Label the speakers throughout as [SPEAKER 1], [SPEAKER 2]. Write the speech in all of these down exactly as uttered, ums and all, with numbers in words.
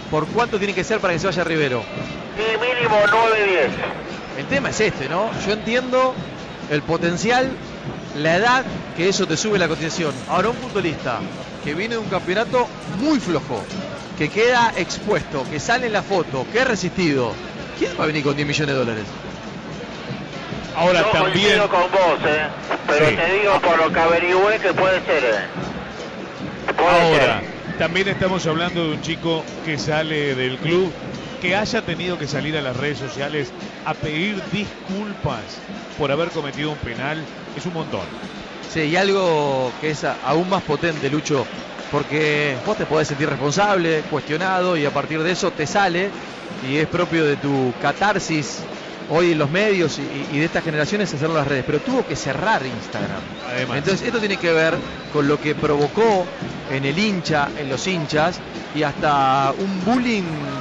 [SPEAKER 1] ¿por cuánto tiene que ser para que se vaya Rivero?
[SPEAKER 2] Y mínimo nueve diez.
[SPEAKER 1] El tema es este, ¿no? Yo entiendo el potencial, la edad, que eso te sube la cotización. Ahora, un futbolista que viene de un campeonato muy flojo, que queda expuesto, que sale en la foto, que es resistido, ¿quién va a venir con diez millones de dólares?
[SPEAKER 3] Ahora
[SPEAKER 2] Yo
[SPEAKER 3] también...
[SPEAKER 2] coincido con vos, ¿eh? Pero
[SPEAKER 3] Sí.
[SPEAKER 2] te digo por lo que averigüé que puede ser, ¿eh? Puede
[SPEAKER 3] Ahora,
[SPEAKER 2] ser.
[SPEAKER 3] también estamos hablando de un chico que sale del club, que haya tenido que salir a las redes sociales a pedir disculpas por haber cometido un penal, es un montón.
[SPEAKER 1] Sí, y algo que es aún más potente, Lucho, porque vos te podés sentir responsable, cuestionado, y a partir de eso te sale, y es propio de tu catarsis hoy en los medios y, y de estas generaciones hacerlo en las redes, pero tuvo que cerrar Instagram.
[SPEAKER 3] Además.
[SPEAKER 1] Entonces esto tiene que ver con lo que provocó en el hincha, en los hinchas, y hasta un bullying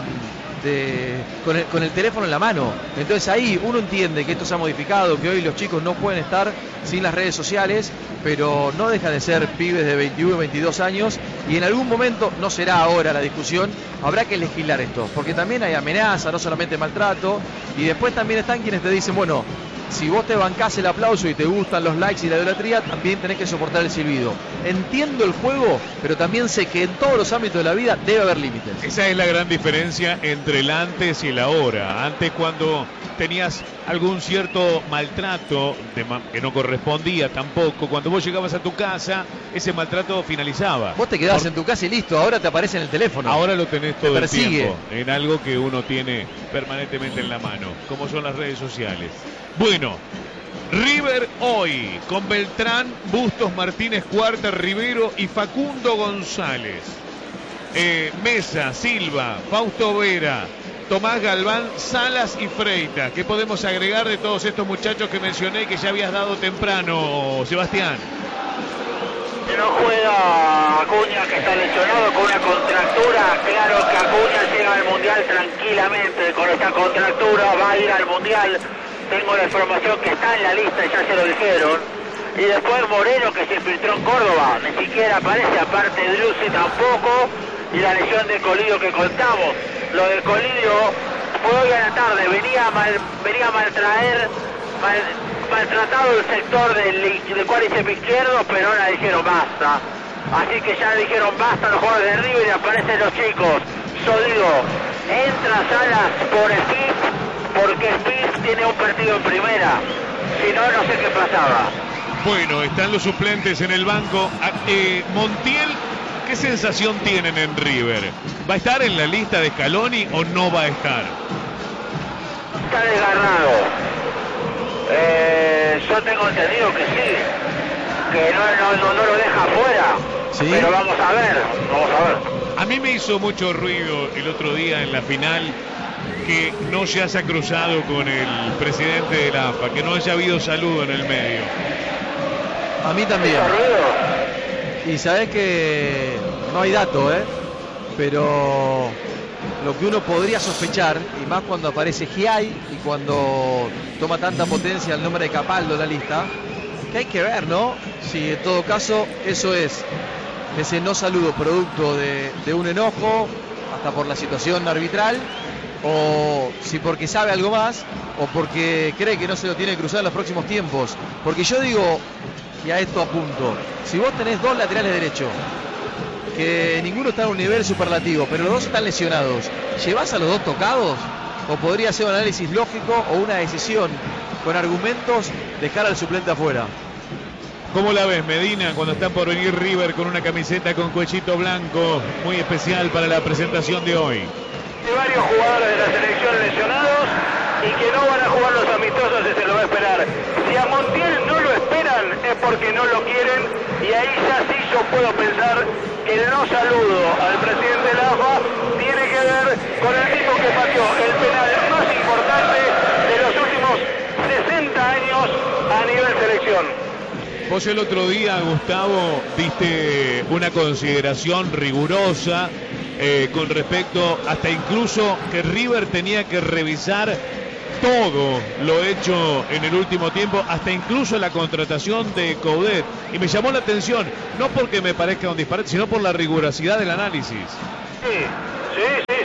[SPEAKER 1] de, con, el, con el teléfono en la mano. Entonces ahí uno entiende que esto se ha modificado, que hoy los chicos no pueden estar sin las redes sociales, pero no dejan de ser pibes de veintiuno, veintidós años, y en algún momento, no será ahora la discusión, habrá que legislar esto, porque también hay amenaza, no solamente maltrato, y después también están quienes te dicen, bueno, si vos te bancás el aplauso y te gustan los likes y la idolatría, también tenés que soportar el silbido. Entiendo el juego, pero también sé que en todos los ámbitos de la vida debe haber límites.
[SPEAKER 3] Esa es la gran diferencia entre el antes y el ahora. Antes, cuando tenías algún cierto maltrato de ma que no correspondía tampoco, cuando vos llegabas a tu casa, ese maltrato finalizaba.
[SPEAKER 1] Vos te quedabas
[SPEAKER 3] Por...
[SPEAKER 1] en tu casa y listo, ahora te aparece en el teléfono.
[SPEAKER 3] Ahora lo tenés todo
[SPEAKER 1] te
[SPEAKER 3] el
[SPEAKER 1] persigue.
[SPEAKER 3] tiempo, en algo que uno tiene permanentemente en la mano, como son las redes sociales. Bueno, River hoy con Beltrán, Bustos, Martínez, Cuarta, Rivero y Facundo González. Eh, Mesa, Silva, Fausto Vera, Tomás Galván, Salas y Freitas. ¿Qué podemos agregar de todos estos muchachos que mencioné y que ya habías dado temprano, Sebastián?
[SPEAKER 2] Que no juega Acuña, que está lesionado con una contractura. Claro que Acuña llega al Mundial tranquilamente con esta contractura, va a ir al Mundial. Tengo la información que está en la lista y ya se lo dijeron. Y después Moreno, que se infiltró en Córdoba, ni siquiera aparece, aparte de Lucy tampoco. Y la lesión de Colidio que contamos. Lo de Colidio fue hoy a la tarde, venía a, mal, venía a maltraer, mal, maltratado el sector del, del cuádriceps izquierdo, pero ahora dijeron basta. Así que ya dijeron basta los jugadores de River y aparecen los chicos. Yo digo, entra Salas por Steve, porque Steve tiene un partido en primera. Si no, no sé qué pasaba.
[SPEAKER 3] Bueno, están los suplentes en el banco. Eh, Montiel, ¿qué sensación tienen en River? ¿Va a estar en la lista de Scaloni o no va a estar?
[SPEAKER 2] Está desgarrado. Eh, yo tengo entendido que sí, que no, no, no, no lo deja afuera. ¿Sí? Pero vamos a ver, vamos a ver.
[SPEAKER 3] A mí me hizo mucho ruido el otro día en la final que no se haya cruzado con el presidente de la A F A, que no haya habido saludo en el medio.
[SPEAKER 1] A mí también. Y sabés que no hay dato, ¿eh? Pero lo que uno podría sospechar, y más cuando aparece Giai y cuando toma tanta potencia el nombre de Capaldo en la lista, que hay que ver, ¿no? Si en todo caso eso es ese no saludo producto de, de un enojo, hasta por la situación arbitral, o si porque sabe algo más, o porque cree que no se lo tiene que cruzar en los próximos tiempos. Porque yo digo, y a esto apunto, si vos tenés dos laterales derechos, que ninguno está a un nivel superlativo, pero los dos están lesionados, ¿llevás a los dos tocados? ¿O podría ser un análisis lógico o una decisión con argumentos dejar al suplente afuera?
[SPEAKER 3] ¿Cómo la ves, Medina, cuando está por venir River con una camiseta con cuellito blanco muy especial para la presentación de hoy?
[SPEAKER 2] Hay varios jugadores de la selección lesionados y que no van a jugar los amistosos y se lo va a esperar. Si a Montiel no lo esperan es porque no lo quieren, y ahí ya sí yo puedo pensar que el no saludo al presidente de la A F A tiene que ver con el tipo que pateó el penal más importante de los últimos sesenta años a nivel selección.
[SPEAKER 3] Vos el otro día, Gustavo, diste una consideración rigurosa eh, con respecto hasta incluso que River tenía que revisar todo lo hecho en el último tiempo, hasta incluso la contratación de Coudet. Y me llamó la atención, no porque me parezca un disparate, sino por la rigurosidad del análisis.
[SPEAKER 2] Sí, sí, sí,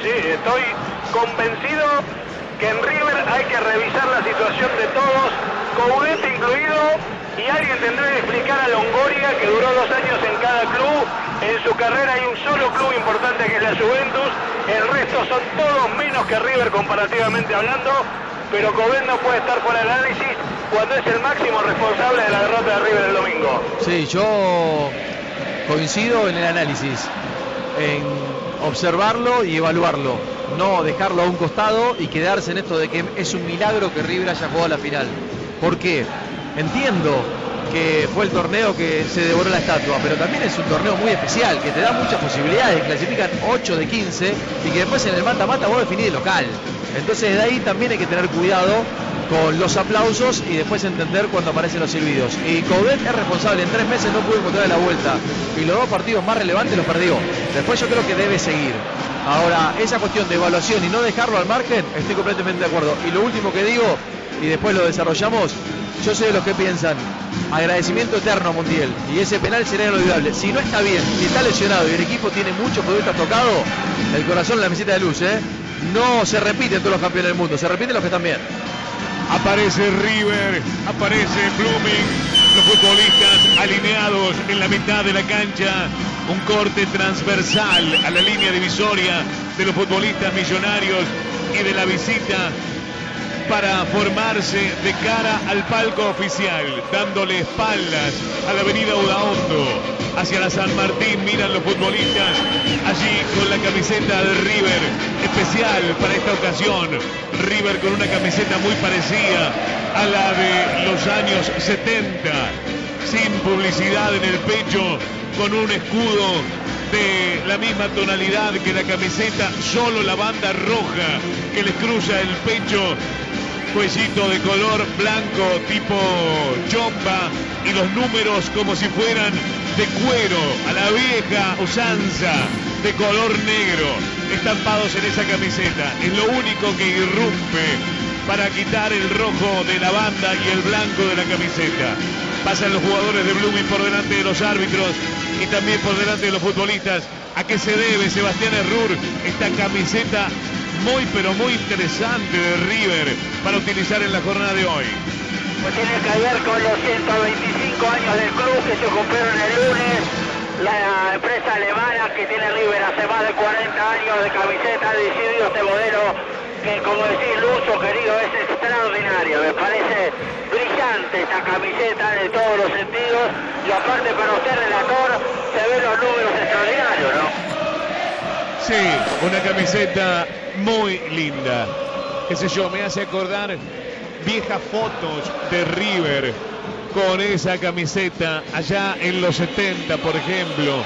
[SPEAKER 2] sí, estoy convencido que en River hay que revisar la situación de todos, Coudet incluido, y alguien tendrá que explicar a Longoria, que duró dos años en cada club. En su carrera hay un solo club importante que es la Juventus, el resto son todos menos que River comparativamente hablando, pero Coudet no puede estar fuera del análisis cuando es el máximo responsable de la derrota de River el domingo.
[SPEAKER 1] Sí, yo coincido en el análisis, en observarlo y evaluarlo, no dejarlo a un costado y quedarse en esto de que es un milagro que River haya jugado a la final. ¿Por qué? Entiendo que fue el torneo que se devoró la estatua, pero también es un torneo muy especial, que te da muchas posibilidades, clasifican ocho de quince y que después en el mata-mata vos definís de local. Entonces de ahí también hay que tener cuidado con los aplausos y después entender cuando aparecen los silbidos. Y Coudet es responsable, en tres meses no pudo encontrar la vuelta y los dos partidos más relevantes los perdió. Después yo creo que debe seguir. Ahora, esa cuestión de evaluación y no dejarlo al margen, estoy completamente de acuerdo. Y lo último que digo, y después lo desarrollamos, yo sé de los que piensan, agradecimiento eterno a Montiel, y ese penal será inolvidable. Si no está bien, si está lesionado y el equipo tiene muchos futbolistas tocados, el corazón en la mesita de luz, ¿eh? No se repite en todos los campeones del mundo, se repiten los que están bien.
[SPEAKER 3] Aparece River, aparece Blooming, los futbolistas alineados en la mitad de la cancha, un corte transversal a la línea divisoria de los futbolistas Millonarios y de la visita para formarse de cara al palco oficial, dándole espaldas a la avenida Udaondo, hacia la San Martín. Miran los futbolistas allí con la camiseta de River, especial para esta ocasión. River con una camiseta muy parecida a la de los años setenta, sin publicidad en el pecho, con un escudo de la misma tonalidad que la camiseta, solo la banda roja que les cruza el pecho, cuellito de color blanco tipo chompa y los números como si fueran de cuero, a la vieja usanza, de color negro, estampados en esa camiseta. Es lo único que irrumpe para quitar el rojo de la banda y el blanco de la camiseta. Pasan los jugadores de Blooming por delante de los árbitros y también por delante de los futbolistas. ¿A qué se debe, Sebastián Errur, esta camiseta muy pero muy interesante de River para utilizar en la jornada de hoy?
[SPEAKER 2] Pues tiene que ver con los ciento veinticinco años del club que se cumplieron el lunes. La empresa alemana que tiene River hace más de cuarenta años de camiseta ha decidido este modelo que, como decís, Lucho, querido, es extraordinario. Me parece brillante esta camiseta de todos los sentidos y aparte para usted, relator, se ven los números extraordinarios, ¿no?
[SPEAKER 3] Sí, una camiseta muy linda. Qué sé yo, me hace acordar viejas fotos de River con esa camiseta allá en los setenta, por ejemplo.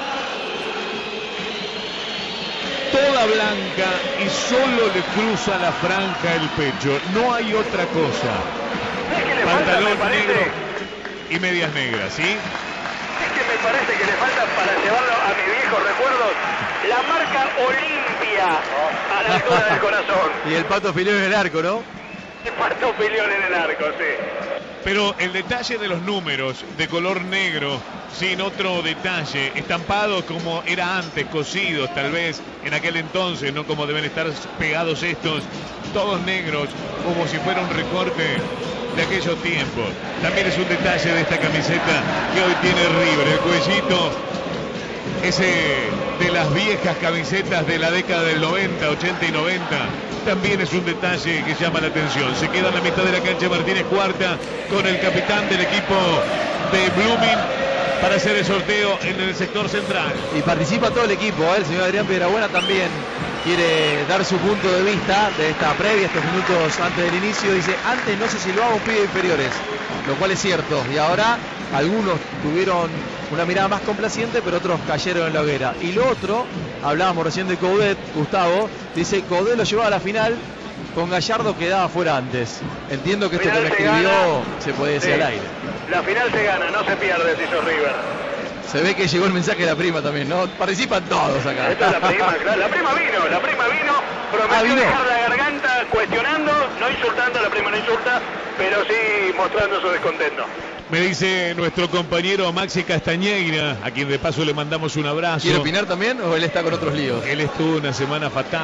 [SPEAKER 3] Toda blanca y solo le cruza la franja el pecho. No hay otra cosa. Pantalón negro y medias negras, ¿sí?
[SPEAKER 2] Es que me parece que le falta, para llevarlo a mis viejos recuerdos, la marca Olimpia a la altura del corazón.
[SPEAKER 1] Y el Pato Filión en el arco, ¿no?
[SPEAKER 2] El Pato Filión en el arco, sí.
[SPEAKER 3] Pero el detalle de los números de color negro, sin otro detalle, estampados como era antes, cosidos tal vez en aquel entonces, no como deben estar pegados estos, todos negros, como si fuera un recorte de aquellos tiempos. También es un detalle de esta camiseta que hoy tiene River, el cuellito ese de las viejas camisetas de la década del noventa, ochenta y noventa, también es un detalle que llama la atención. Se queda en la mitad de la cancha Martínez Cuarta con el capitán del equipo de Blooming para hacer el sorteo en el sector central.
[SPEAKER 1] Y participa todo el equipo, ¿eh? El señor Adrián Piedrabuena también quiere dar su punto de vista de esta previa, estos minutos antes del inicio. Dice, antes no se silbaba un pibe de inferiores, lo cual es cierto, y ahora algunos tuvieron una mirada más complaciente, pero otros cayeron en la hoguera. Y lo otro, hablábamos recién de Coudet, Gustavo, dice, Coudet lo llevaba a la final, con Gallardo quedaba fuera antes. Entiendo que esto que me escribió se puede decir sí, al aire.
[SPEAKER 2] La final se gana, no se pierde si sos River.
[SPEAKER 1] Se ve que llegó el mensaje de la prima también, ¿no? Participan todos acá.
[SPEAKER 2] Esta es la prima, claro. La prima vino, la prima vino, prometió ah, ¿vino? dejar la garganta cuestionando, no insultando, la prima no insulta, pero sí mostrando su descontento.
[SPEAKER 3] Me dice nuestro compañero Maxi Castañeira, a quien de paso le mandamos un abrazo.
[SPEAKER 1] ¿Quiere opinar también o él está con otros líos?
[SPEAKER 3] Él estuvo una semana fatal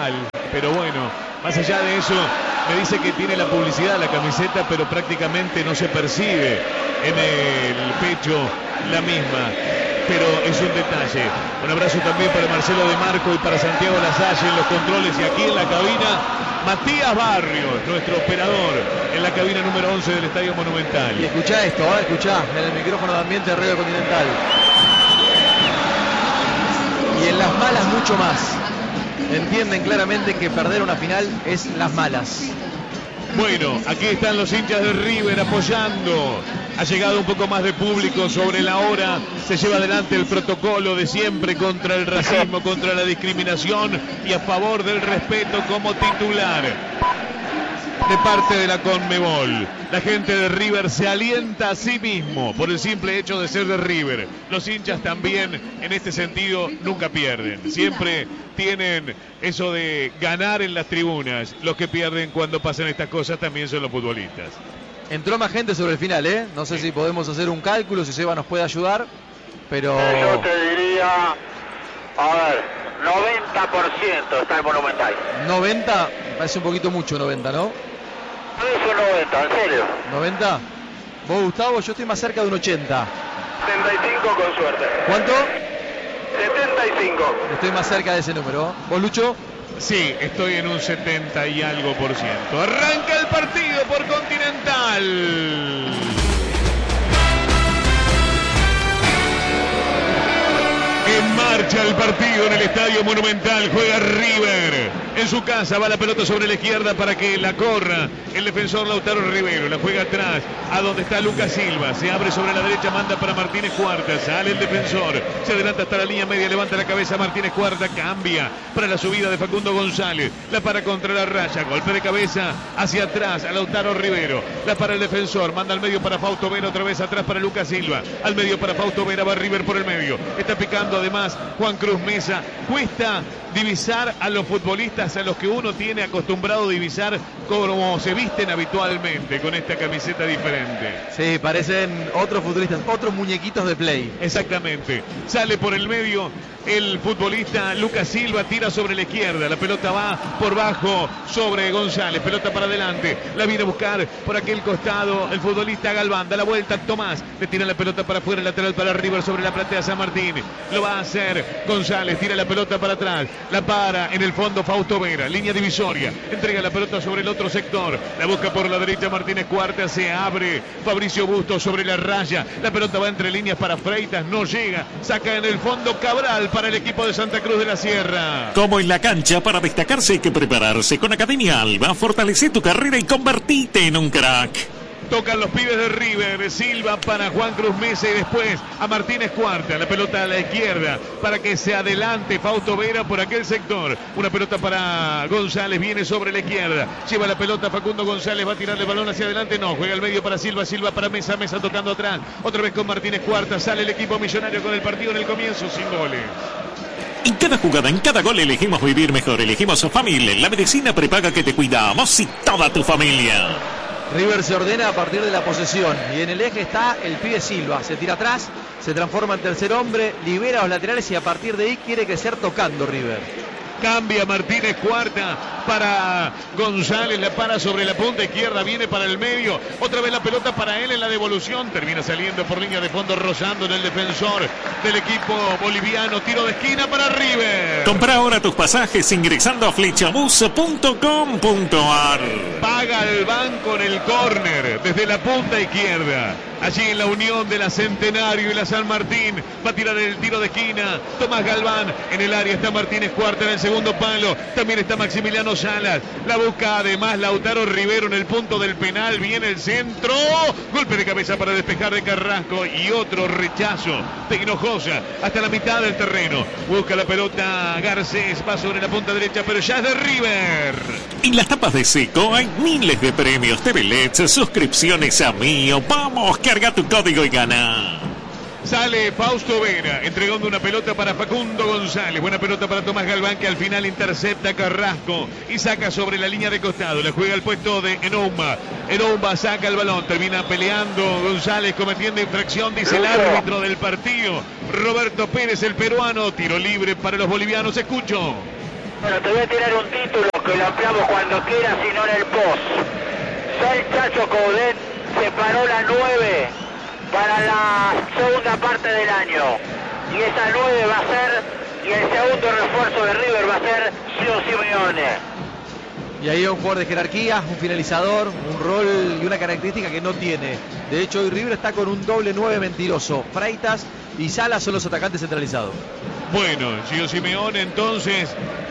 [SPEAKER 3] Pero bueno, más allá de eso, me dice que tiene la publicidad de la camiseta, pero prácticamente no se percibe en el pecho la misma. Pero es un detalle. Un abrazo también para Marcelo de Marco y para Santiago Lasalle en los controles, y aquí en la cabina Matías Barrios, nuestro operador, en la cabina número once del Estadio Monumental.
[SPEAKER 1] Y escuchá esto, ¿eh? Escuchá en el micrófono de ambiente de Radio Continental. Y en las malas mucho más. Entienden claramente que perder una final es las malas.
[SPEAKER 3] Bueno, aquí están los hinchas de River apoyando. Ha llegado un poco más de público sobre la hora. Se lleva adelante el protocolo de siempre contra el racismo, contra la discriminación y a favor del respeto como titular de parte de la Conmebol. La gente de River se alienta a sí mismo por el simple hecho de ser de River. Los hinchas también, en este sentido, nunca pierden. Siempre tienen eso de ganar en las tribunas. Los que pierden cuando pasan estas cosas también son los futbolistas.
[SPEAKER 1] Entró más gente sobre el final, ¿eh? No sé si podemos hacer un cálculo, si Seba nos puede ayudar, pero...
[SPEAKER 2] Yo te diría, a ver, noventa por ciento está el Monumental.
[SPEAKER 1] noventa, me parece un poquito mucho noventa, ¿no?
[SPEAKER 2] Eso noventa, en serio.
[SPEAKER 1] ¿noventa? ¿Vos, Gustavo? Yo estoy más cerca de un ochenta.
[SPEAKER 2] setenta y cinco con suerte.
[SPEAKER 1] ¿Cuánto?
[SPEAKER 2] setenta y cinco.
[SPEAKER 1] Estoy más cerca de ese número. ¿Vos, Lucho?
[SPEAKER 3] Sí, estoy en un setenta y algo por ciento. Arranca el partido por Continental. En marcha el partido en el Estadio Monumental. Juega River. En su casa va la pelota sobre la izquierda para que la corra el defensor Lautaro Rivero. La juega atrás a donde está Lucas Silva. Se abre sobre la derecha, manda para Martínez Cuarta. Sale el defensor. Se adelanta hasta la línea media. Levanta la cabeza Martínez Cuarta. Cambia para la subida de Facundo González. La para contra la raya. Golpe de cabeza hacia atrás a Lautaro Rivero. La para el defensor. Manda al medio para Fausto Vera. Otra vez atrás para Lucas Silva. Al medio para Fausto Vera. Va River por el medio. Está picando además Juan Cruz Mesa. Cuesta divisar a los futbolistas a los que uno tiene acostumbrado a divisar como se visten habitualmente, con esta camiseta diferente.
[SPEAKER 1] Sí, parecen otros futbolistas, otros muñequitos de play.
[SPEAKER 3] Exactamente. Sale por el medio el futbolista Lucas Silva, tira sobre la izquierda, la pelota va por bajo sobre González, pelota para adelante, la viene a buscar por aquel costado el futbolista Galván, da la vuelta Tomás, le tira la pelota para afuera, lateral para River sobre la platea San Martín, lo va a hacer González, tira la pelota para atrás, la para en el fondo Fausto Vera, línea divisoria, entrega la pelota sobre el otro sector, la busca por la derecha Martínez Cuarta, se abre Fabricio Bustos sobre la raya, la pelota va entre líneas para Freitas, no llega, saca en el fondo Cabral para el equipo de Santa Cruz de la Sierra.
[SPEAKER 4] Como en la cancha, para destacarse hay que prepararse. Con Academia Alba, fortalece tu carrera y convertite en un crack.
[SPEAKER 3] Tocan los pibes de River, Silva para Juan Cruz Mesa y después a Martínez Cuarta, la pelota a la izquierda para que se adelante Fausto Vera por aquel sector, una pelota para González, viene sobre la izquierda, lleva la pelota Facundo González, va a tirar el balón hacia adelante, no, juega el medio para Silva, Silva para Mesa, Mesa tocando atrás, otra vez con Martínez Cuarta, sale el equipo millonario con el partido en el comienzo sin goles.
[SPEAKER 4] En cada jugada, en cada gol elegimos vivir mejor, elegimos familia, la medicina prepaga que te cuidamos y toda tu familia.
[SPEAKER 1] River se ordena a partir de la posesión y en el eje está el pibe Silva, se tira atrás, se transforma en tercer hombre, libera a los laterales y a partir de ahí quiere crecer tocando River.
[SPEAKER 3] Cambia Martínez Cuarta para González, la para sobre la punta izquierda, viene para el medio, otra vez la pelota para él en la devolución, termina saliendo por línea de fondo, rozando en el defensor del equipo boliviano, tiro de esquina para River.
[SPEAKER 4] Compra ahora tus pasajes ingresando a flechabus punto com punto ar.
[SPEAKER 3] Paga el banco en el córner, desde la punta izquierda. Allí en la unión de la Centenario y la San Martín, va a tirar el tiro de esquina Tomás Galván, en el área está Martínez Cuarta en el segundo palo, también está Maximiliano Salas, la busca además Lautaro Rivero en el punto del penal, viene el centro, golpe de cabeza para despejar de Carrasco y otro rechazo de Hinojosa hasta la mitad del terreno, busca la pelota Garcés, va sobre la punta derecha pero ya es de River.
[SPEAKER 4] En las tapas de Seco hay miles de premios, T V L E Ds, suscripciones a Mío, vamos, carga tu código y gana.
[SPEAKER 3] Sale Fausto Vera, entregando una pelota para Facundo González. Buena pelota para Tomás Galván, que al final intercepta a Carrasco y saca sobre la línea de costado. Le juega el puesto de Enouma. Enouma saca el balón, termina peleando González, cometiendo infracción, dice el árbitro del partido, Roberto Pérez, el peruano. Tiro libre para los bolivianos, escucho.
[SPEAKER 2] Bueno, te voy a tirar un título que lo ampliamos cuando quiera, sino en el post. Soy Chacho Coudet, se paró la nueve para la segunda parte del año. Y esa nueve va a ser, y el segundo refuerzo de River va a ser Gio Simeone.
[SPEAKER 1] Y ahí un jugador de jerarquía, un finalizador, un rol y una característica que no tiene. De hecho, hoy River está con un doble nueve mentiroso. Freitas y Salas son los atacantes centralizados.
[SPEAKER 3] Bueno, Gio Simeone entonces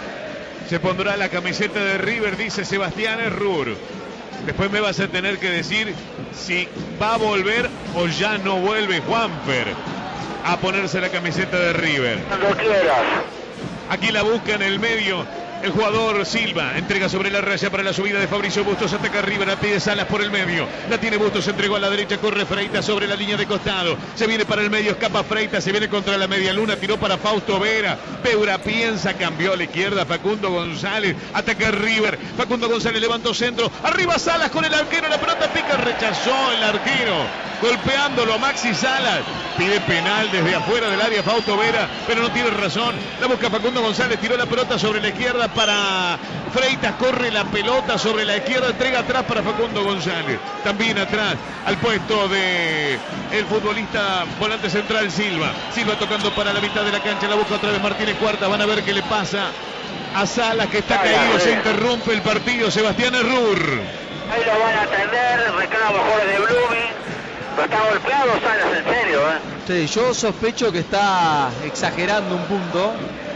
[SPEAKER 3] se pondrá la camiseta de River, dice Sebastián Errur. Después me vas a tener que decir si va a volver o ya no vuelve Juanfer a ponerse la camiseta de River.
[SPEAKER 2] Cuando quieras.
[SPEAKER 3] Aquí la busca en el medio el jugador Silva, entrega sobre la raya para la subida de Fabricio Bustos, ataca River, la pide Salas por el medio, la tiene Bustos, entregó a la derecha, corre Freitas sobre la línea de costado, se viene para el medio, escapa Freitas, se viene contra la media luna, tiró para Fausto Vera, Peura piensa, cambió a la izquierda, Facundo González, ataca River, Facundo González levantó centro, arriba Salas con el arquero, la pelota pica, rechazó el arquero, golpeándolo a Maxi Salas, pide penal desde afuera del área Fausto Vera, pero no tiene razón, la busca Facundo González, tiró la pelota sobre la izquierda para Freitas, corre la pelota sobre la izquierda, entrega atrás para Facundo González, también atrás al puesto de el futbolista volante central Silva, Silva tocando para la mitad de la cancha, la busca otra vez Martínez Cuarta, van a ver qué le pasa a Salas que está caído, se interrumpe el partido, Sebastián Errur.
[SPEAKER 2] Ahí lo van a atender, reclamo jugadores de Blooming, pero está golpeado Salas, en serio, ¿eh?
[SPEAKER 1] Sí, yo sospecho que está exagerando un punto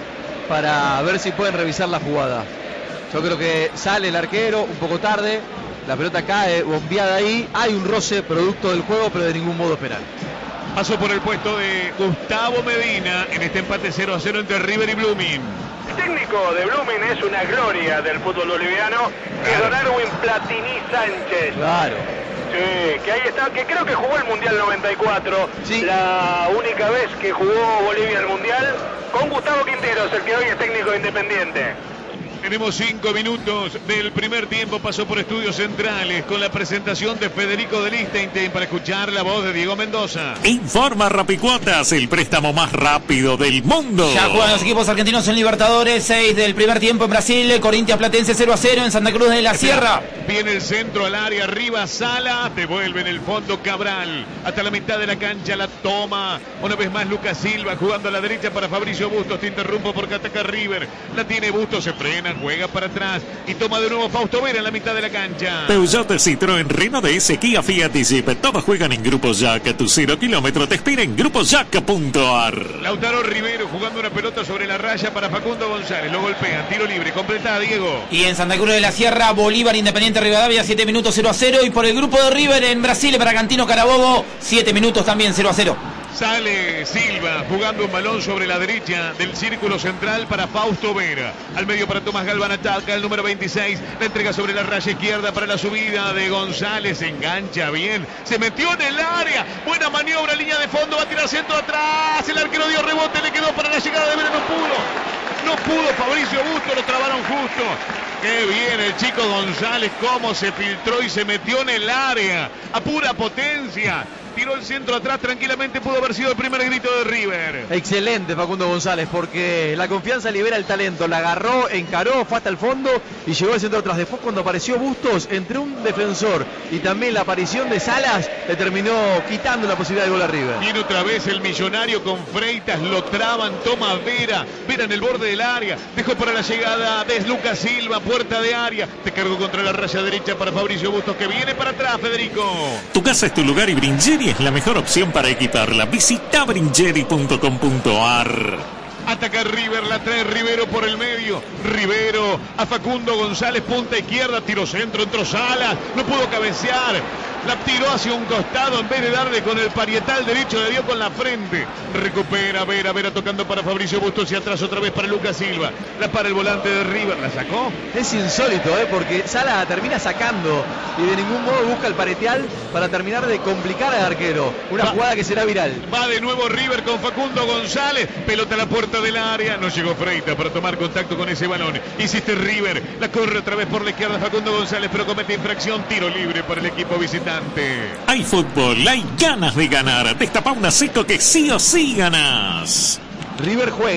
[SPEAKER 1] para ver si pueden revisar la jugada. Yo creo que sale el arquero un poco tarde, la pelota cae bombeada ahí, hay un roce producto del juego, pero de ningún modo penal.
[SPEAKER 3] Pasó por el puesto de Gustavo Medina en este empate cero a cero entre River y Blooming.
[SPEAKER 5] El técnico de Blooming es una gloria del fútbol boliviano, es Don Erwin Platini Sánchez.
[SPEAKER 1] Claro.
[SPEAKER 5] Sí, que ahí está, que creo que jugó el Mundial noventa y cuatro,
[SPEAKER 1] sí.
[SPEAKER 5] La única vez que jugó Bolivia el Mundial, con Gustavo Quinteros, el que hoy es técnico de Independiente.
[SPEAKER 3] Tenemos cinco minutos del primer tiempo, pasó por Estudios Centrales con la presentación de Federico de Lichtenstein para escuchar la voz de Diego Mendoza.
[SPEAKER 4] Informa Rapicuotas, el préstamo más rápido del mundo.
[SPEAKER 6] Ya juegan los equipos argentinos en Libertadores, seis del primer tiempo en Brasil, Corinthians Platense cero a cero en Santa Cruz de la Sierra.
[SPEAKER 3] Viene el centro al área, arriba Sala, devuelve en el fondo Cabral, hasta la mitad de la cancha la toma, una vez más Lucas Silva jugando a la derecha para Fabricio Bustos, te interrumpo porque ataca River, la tiene Bustos, se frena, juega para atrás y toma de nuevo Fausto Vera en la mitad de la cancha.
[SPEAKER 4] Peugeot, Citroën, Renault D S, Kia, Fiat y Jeep, todos juegan en Grupo Jack, tu cero kilómetro te espera en grupo jack punto a r.
[SPEAKER 3] Lautaro Rivero jugando una pelota sobre la raya para Facundo González, lo golpean, tiro libre, completa Diego.
[SPEAKER 6] Y en Santa Cruz de la Sierra, Bolívar Independiente Rivadavia, siete minutos cero a cero. Y por el grupo de River en Brasil, Bragantino Carabobo, siete minutos también cero a cero.
[SPEAKER 3] Sale Silva jugando un balón sobre la derecha del círculo central para Fausto Vera. Al medio para Tomás Galván, ataca el número veintiséis. La entrega sobre la raya izquierda para la subida de González. Engancha bien. Se metió en el área. Buena maniobra, línea de fondo. Va a tirar centro atrás. El arquero dio rebote. Le quedó para la llegada de Vera. No pudo. No pudo Fabricio Bustos. Lo trabaron justo. Qué bien el chico González. Cómo se filtró y se metió en el área. A pura potencia. Tiró el centro atrás, tranquilamente pudo haber sido el primer grito de River.
[SPEAKER 1] Excelente Facundo González, porque la confianza libera el talento. La agarró, encaró, fue hasta el fondo y llegó el centro atrás. Después cuando apareció Bustos, entre un defensor y también la aparición de Salas, le terminó quitando la posibilidad de gol a River.
[SPEAKER 3] Viene otra vez el millonario con Freitas, lo traban, toma Vera, Vera en el borde del área, dejó para la llegada de Lucas Silva, puerta de área, te cargó contra la raya derecha para Fabricio Bustos, que viene para atrás, Federico.
[SPEAKER 4] Tu casa es tu lugar y Bringeri es la mejor opción para equiparla. Visita bringeri punto com punto a r.
[SPEAKER 3] Ataca River, la trae Rivero por el medio. Rivero a Facundo González, punta izquierda, tiro centro, entró Salas, no pudo cabecear. La tiró hacia un costado en vez de darle con el parietal derecho, le dio con la frente. Recupera Vera, Vera tocando para Fabricio Bustos y atrás otra vez para Lucas Silva. La para el volante de River, la sacó.
[SPEAKER 1] Es insólito, ¿eh? Porque Salas la termina sacando y de ningún modo busca el parietal para terminar de complicar al arquero. Una Va, jugada que será viral.
[SPEAKER 3] Va de nuevo River con Facundo González. Pelota a la puerta del área. No llegó Freitas para tomar contacto con ese balón. Insiste River. La corre otra vez por la izquierda Facundo González, pero comete infracción. Tiro libre para el equipo visitante.
[SPEAKER 4] Hay fútbol, hay ganas de ganar. Destapa una seco que sí o sí ganas.
[SPEAKER 1] River juega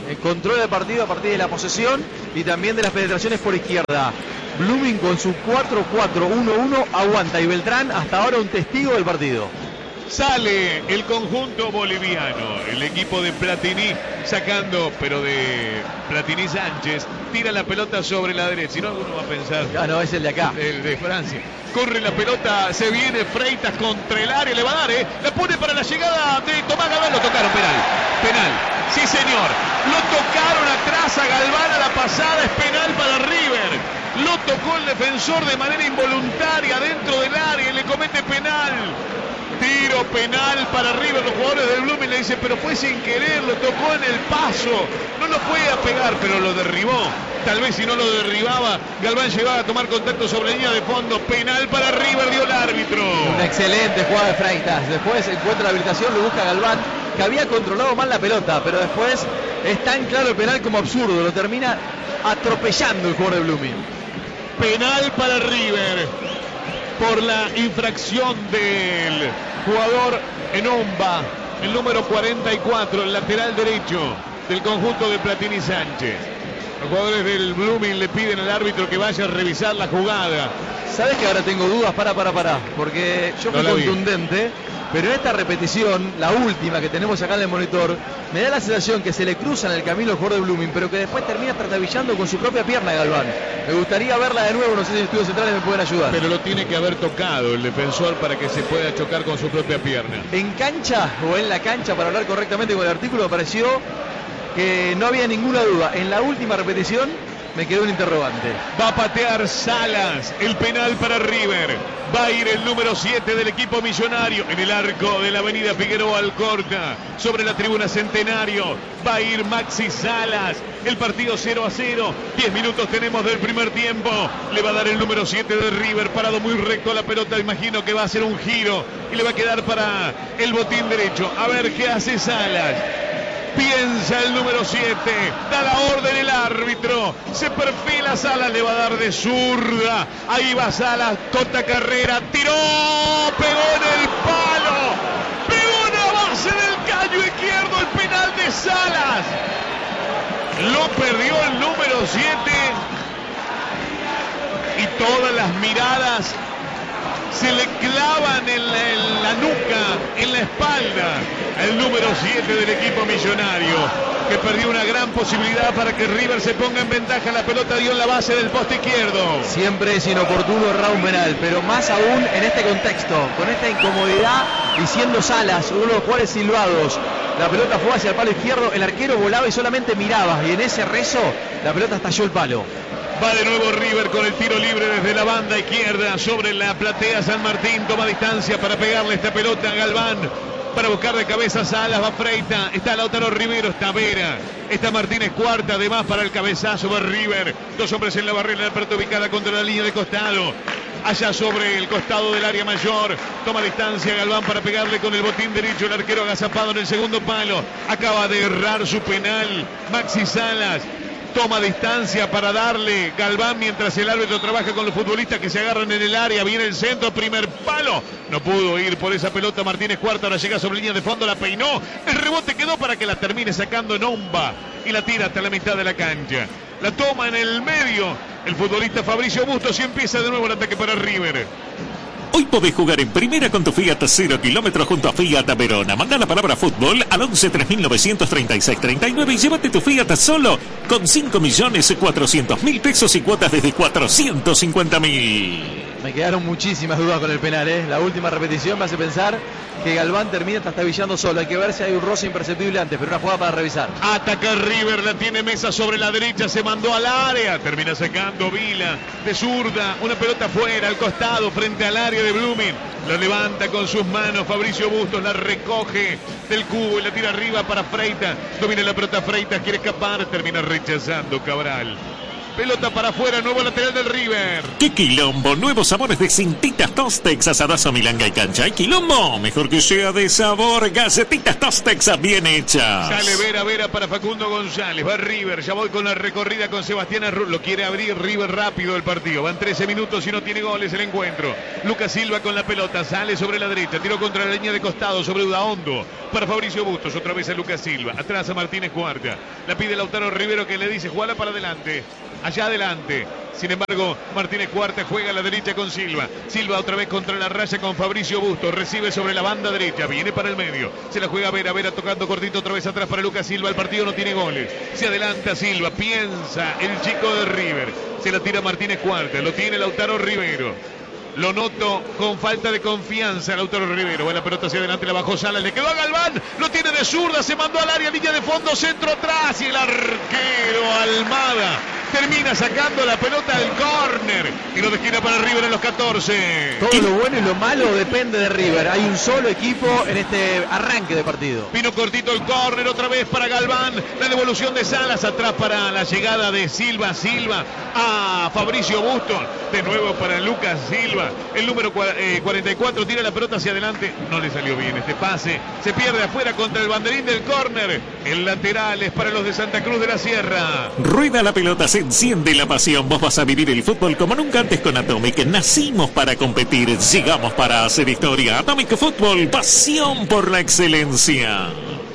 [SPEAKER 1] eh, controla el partido a partir de la posesión y también de las penetraciones por izquierda. Blooming con su cuatro cuatro uno uno aguanta y Beltrán hasta ahora un testigo del partido.
[SPEAKER 3] Sale el conjunto boliviano, el equipo de Platini sacando, pero de Platini Sánchez, tira la pelota sobre la derecha. Si no, alguno va a pensar.
[SPEAKER 1] Ah, no, es el de acá.
[SPEAKER 3] El de Francia. Corre la pelota, se viene Freitas contra el área, le va a dar, ¿eh? La pone para la llegada de Tomás Galván, lo tocaron, penal. Penal, sí señor. Lo tocaron atrás a Galván a la pasada, es penal para River. Lo tocó el defensor de manera involuntaria dentro del área y le comete penal. Tiro penal para River. Los jugadores del Blooming le dicen, pero fue sin querer, lo tocó en el paso, no lo podía pegar, pero lo derribó. Tal vez si no lo derribaba, Galván llegaba a tomar contacto sobre línea de fondo. Penal para River, dio el árbitro.
[SPEAKER 1] Una excelente jugada de Freitas. Después encuentra la habilitación, lo busca Galván, que había controlado mal la pelota, pero después es tan claro el penal como absurdo. Lo termina atropellando el jugador de Blooming.
[SPEAKER 3] Penal para River por la infracción del jugador Enomba, el número cuarenta y cuatro, el lateral derecho del conjunto de Platini Sánchez. Los jugadores del Blooming le piden al árbitro que vaya a revisar la jugada.
[SPEAKER 1] ¿Sabes que ahora tengo dudas? Para, para, para. Porque yo fui
[SPEAKER 3] No la vi.
[SPEAKER 1] contundente, pero en esta repetición, la última que tenemos acá en el monitor, me da la sensación que se le cruza en el camino al jugador de Blooming, pero que después termina trastabillando con su propia pierna Galván. Me gustaría verla de nuevo, no sé si en estudios centrales me pueden ayudar.
[SPEAKER 3] Pero lo tiene que haber tocado el defensor para que se pueda chocar con su propia pierna.
[SPEAKER 1] En cancha o en la cancha, para hablar correctamente con el artículo, me pareció que no había ninguna duda. En la última repetición me quedó un interrogante.
[SPEAKER 3] Va a patear Salas, el penal para River. Va a ir el número siete del equipo millonario en el arco de la avenida Figueroa Alcorta, sobre la tribuna Centenario. Va a ir Maxi Salas. El partido cero a cero. diez minutos tenemos del primer tiempo. Le va a dar el número siete de River, parado muy recto a la pelota. Imagino que va a hacer un giro y le va a quedar para el botín derecho. A ver qué hace Salas. Piensa el número siete, da la orden el árbitro, se perfila Salas, le va a dar de zurda, ahí va Salas, corta carrera, tiró, pegó en el palo, pegó en la base del caño izquierdo, el penal de Salas, lo perdió el número siete y todas las miradas se le clavan en la, en la nuca, en la espalda, el número siete del equipo millonario, que perdió una gran posibilidad para que River se ponga en ventaja. La pelota dio en la base del poste izquierdo.
[SPEAKER 1] Siempre es inoportuno errar un penal, pero más aún en este contexto, con esta incomodidad y siendo Salas uno de los jugadores silbados. La pelota fue hacia el palo izquierdo, el arquero volaba y solamente miraba, y en ese rezo la pelota estalló el palo.
[SPEAKER 3] Va de nuevo River con el tiro libre desde la banda izquierda sobre la platea San Martín. Toma distancia para pegarle esta pelota a Galván. Para buscar de cabeza Salas, va Freita. Está Lautaro Rivero, está Vera. Está Martínez Cuarta, además para el cabezazo va River. Dos hombres en la barrera, la pelota ubicada contra la línea de costado. Allá sobre el costado del área mayor. Toma distancia Galván para pegarle con el botín derecho. El arquero agazapado en el segundo palo. Acaba de errar su penal Maxi Salas. Toma distancia para darle Galván mientras el árbitro trabaja con los futbolistas que se agarran en el área. Viene el centro, primer palo. No pudo ir por esa pelota Martínez Cuarta. Ahora llega sobre línea de fondo, la peinó. El rebote quedó para que la termine sacando Nomba. Y la tira hasta la mitad de la cancha. La toma en el medio el futbolista Fabricio Bustos y empieza de nuevo el ataque para River.
[SPEAKER 4] Hoy podés jugar en primera con tu Fiat cero kilómetros junto a Fiat Verona. Manda la palabra fútbol al once tres mil novecientos treinta y seis treinta y nueve y llévate tu Fiat solo con cinco millones cuatrocientos mil pesos y cuotas desde cuatrocientos cincuenta mil.
[SPEAKER 1] Me quedaron muchísimas dudas con el penal, ¿eh? La última repetición me hace pensar que Galván termina trastabillando solo. Hay que ver si hay un roce imperceptible antes, pero una jugada para revisar.
[SPEAKER 3] Ataca River, la tiene Mesa sobre la derecha, se mandó al área. Termina sacando Vila de zurda. Una pelota fuera, al costado, frente al área de Blooming. La levanta con sus manos Fabricio Bustos, la recoge del cubo y la tira arriba para Freitas. Domina la pelota Freitas, quiere escapar, termina rechazando Cabral. Pelota para afuera, nuevo lateral del River.
[SPEAKER 4] ¡Qué quilombo! Nuevos sabores de cintitas Tostex, asadazo, milanga y cancha. ¿Y quilombo? Mejor que sea de sabor. Galletitas Tostex bien hechas.
[SPEAKER 3] Sale Vera, Vera para Facundo González. Va River, ya voy con la recorrida con Sebastián Arru. Lo quiere abrir River rápido el partido. Van trece minutos y no tiene goles el encuentro. Lucas Silva con la pelota, sale sobre la derecha. Tiro contra la línea de costado sobre Udaondo. Para Fabricio Bustos, otra vez a Lucas Silva. Atrás a Martínez Cuarta. La pide Lautaro Rivero que le dice, jugala para adelante. Allá adelante. Sin embargo, Martínez Cuarta juega a la derecha con Silva. Silva otra vez contra la raya con Fabricio Bustos. Recibe sobre la banda derecha. Viene para el medio. Se la juega Vera. Vera tocando cortito otra vez atrás para Lucas Silva. El partido no tiene goles. Se adelanta Silva. Piensa el chico de River. Se la tira Martínez Cuarta. Lo tiene Lautaro Rivero. Lo noto con falta de confianza Lautaro Rivero. Va la pelota hacia adelante, la bajó Salas, le quedó a Galván, lo tiene de zurda, se mandó al área, línea de fondo, centro atrás y el arquero Almada termina sacando la pelota del córner. Tiro de esquina para River en los catorce.
[SPEAKER 1] Todo lo bueno y lo malo depende de River. Hay un solo equipo en este arranque de partido.
[SPEAKER 3] Vino cortito el córner otra vez para Galván. La devolución de Salas atrás para la llegada de Silva. Silva a Fabricio Bustos. De nuevo para Lucas Silva. El número cuarenta y cuatro tira la pelota hacia adelante. No le salió bien este pase. Se pierde afuera contra el banderín del córner. El lateral es para los de Santa Cruz de la Sierra.
[SPEAKER 4] Rueda la pelota, se enciende la pasión. Vos vas a vivir el fútbol como nunca antes con Atomic. Nacimos para competir, llegamos para hacer historia. Atomic Fútbol, pasión por la excelencia.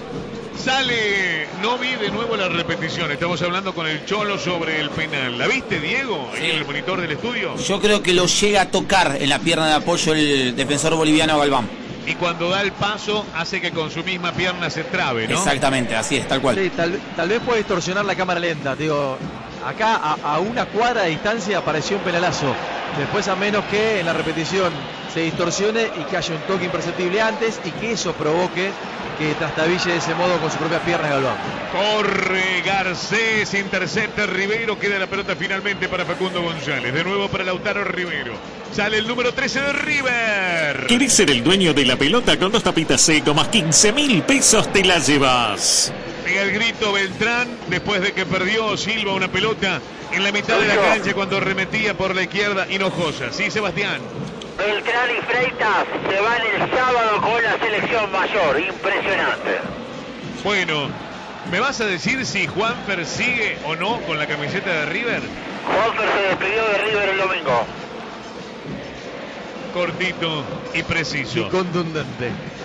[SPEAKER 3] Sale, no vi de nuevo la repetición. Estamos hablando con el Cholo sobre el penal. ¿La viste, Diego, sí, en el monitor del estudio?
[SPEAKER 6] Yo creo que lo llega a tocar en la pierna de apoyo el defensor boliviano Galván.
[SPEAKER 3] Y cuando da el paso, hace que con su misma pierna se trabe, ¿no?
[SPEAKER 6] Exactamente, así es, tal cual.
[SPEAKER 1] Sí, tal, tal vez puede distorsionar la cámara lenta. Digo, acá a, a una cuadra de distancia pareció un penalazo. Después, a menos que en la repetición se distorsione y que haya un toque imperceptible antes y que eso provoque que trastabille de ese modo con su propia pierna Galván.
[SPEAKER 3] Corre Garcés, intercepta Rivero, queda la pelota finalmente para Facundo González. De nuevo para Lautaro Rivero. Sale el número trece de River.
[SPEAKER 4] ¿Querés ser el dueño de la pelota? Con dos tapitas seco más quince mil pesos te la llevas.
[SPEAKER 3] Pega el grito Beltrán después de que perdió Silva una pelota en la mitad de la cancha cuando remetía por la izquierda Hinojosa. Sí, Sebastián.
[SPEAKER 2] Beltrán y Freitas se van el sábado con la selección mayor. Impresionante.
[SPEAKER 3] Bueno, ¿me vas a decir si Juanfer sigue o no con la camiseta de River?
[SPEAKER 2] Juanfer se despidió de River el domingo.
[SPEAKER 3] Cortito y preciso.
[SPEAKER 1] Y contundente.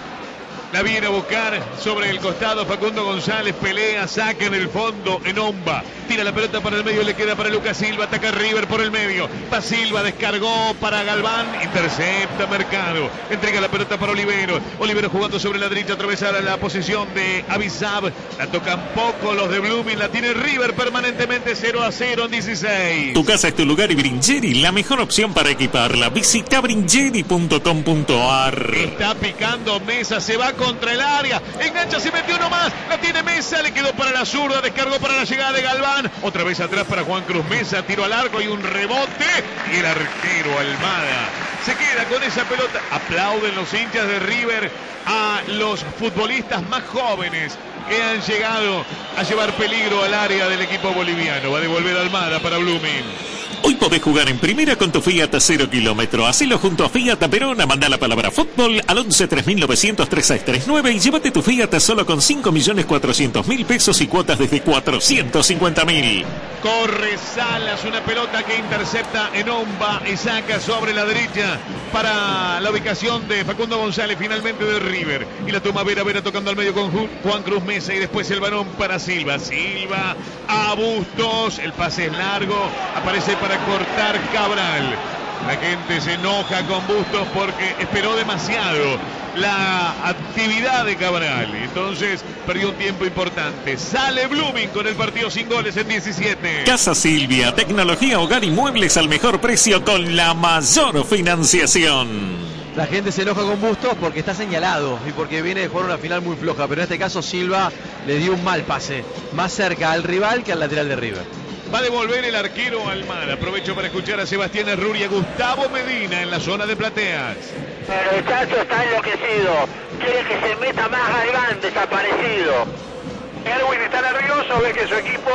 [SPEAKER 3] La viene a buscar sobre el costado Facundo González, pelea, saca en el fondo, Enomba, tira la pelota para el medio, le queda para Lucas Silva, ataca River por el medio, va Silva, descargó para Galván, intercepta Mercado, entrega la pelota para Olivero, Olivero jugando sobre la derecha, atravesar la posición de Avisab, la tocan poco los de Blooming, la tiene River permanentemente cero a cero en dieciséis.
[SPEAKER 4] Tu casa es tu lugar y Bringeri, la mejor opción para equiparla. Visita bringeri punto com punto ar.
[SPEAKER 3] Está picando Mesa, se va contra el área, engancha, se metió nomás, la tiene Mesa, le quedó para la zurda, descargó para la llegada de Galván, otra vez atrás para Juan Cruz Mesa, tiro al arco y un rebote, y el arquero Almada se queda con esa pelota. Aplauden los hinchas de River a los futbolistas más jóvenes que han llegado a llevar peligro al área del equipo boliviano. Va a devolver Almada para Blooming.
[SPEAKER 4] Hoy podés jugar en primera con tu Fiat a cero kilómetro. Hacelo junto a Fiat Verona. Manda la palabra fútbol al once tres mil novecientos treinta y seis treinta y nueve y llévate tu Fiat solo con cinco millones cuatrocientos mil pesos y cuotas desde cuatrocientos cincuenta mil.
[SPEAKER 3] Corre Salas, una pelota que intercepta Enomba y saca sobre la derecha para la ubicación de Facundo González, finalmente de River. Y la toma Vera, Vera tocando al medio con Juan Cruz Mesa y después el balón para Silva. Silva a Bustos, el pase es largo, aparece para cortar Cabral. La gente se enoja con Bustos porque esperó demasiado la actividad de Cabral. Entonces perdió un tiempo importante. Sale Blooming con el partido sin goles en diecisiete.
[SPEAKER 4] Casa Silvia, tecnología, hogar y muebles al mejor precio con la mayor financiación.
[SPEAKER 1] La gente se enoja con Bustos porque está señalado y porque viene de jugar una final muy floja. Pero en este caso Silva le dio un mal pase. Más cerca al rival que al lateral de River.
[SPEAKER 3] Va a devolver el arquero Almada. Aprovecho para escuchar a Sebastián Arruri y a Gustavo Medina en la zona de plateas.
[SPEAKER 2] Pero el Chacho está enloquecido. Quiere que se meta más Galván, desaparecido.
[SPEAKER 5] Erwin está nervioso, ve que su equipo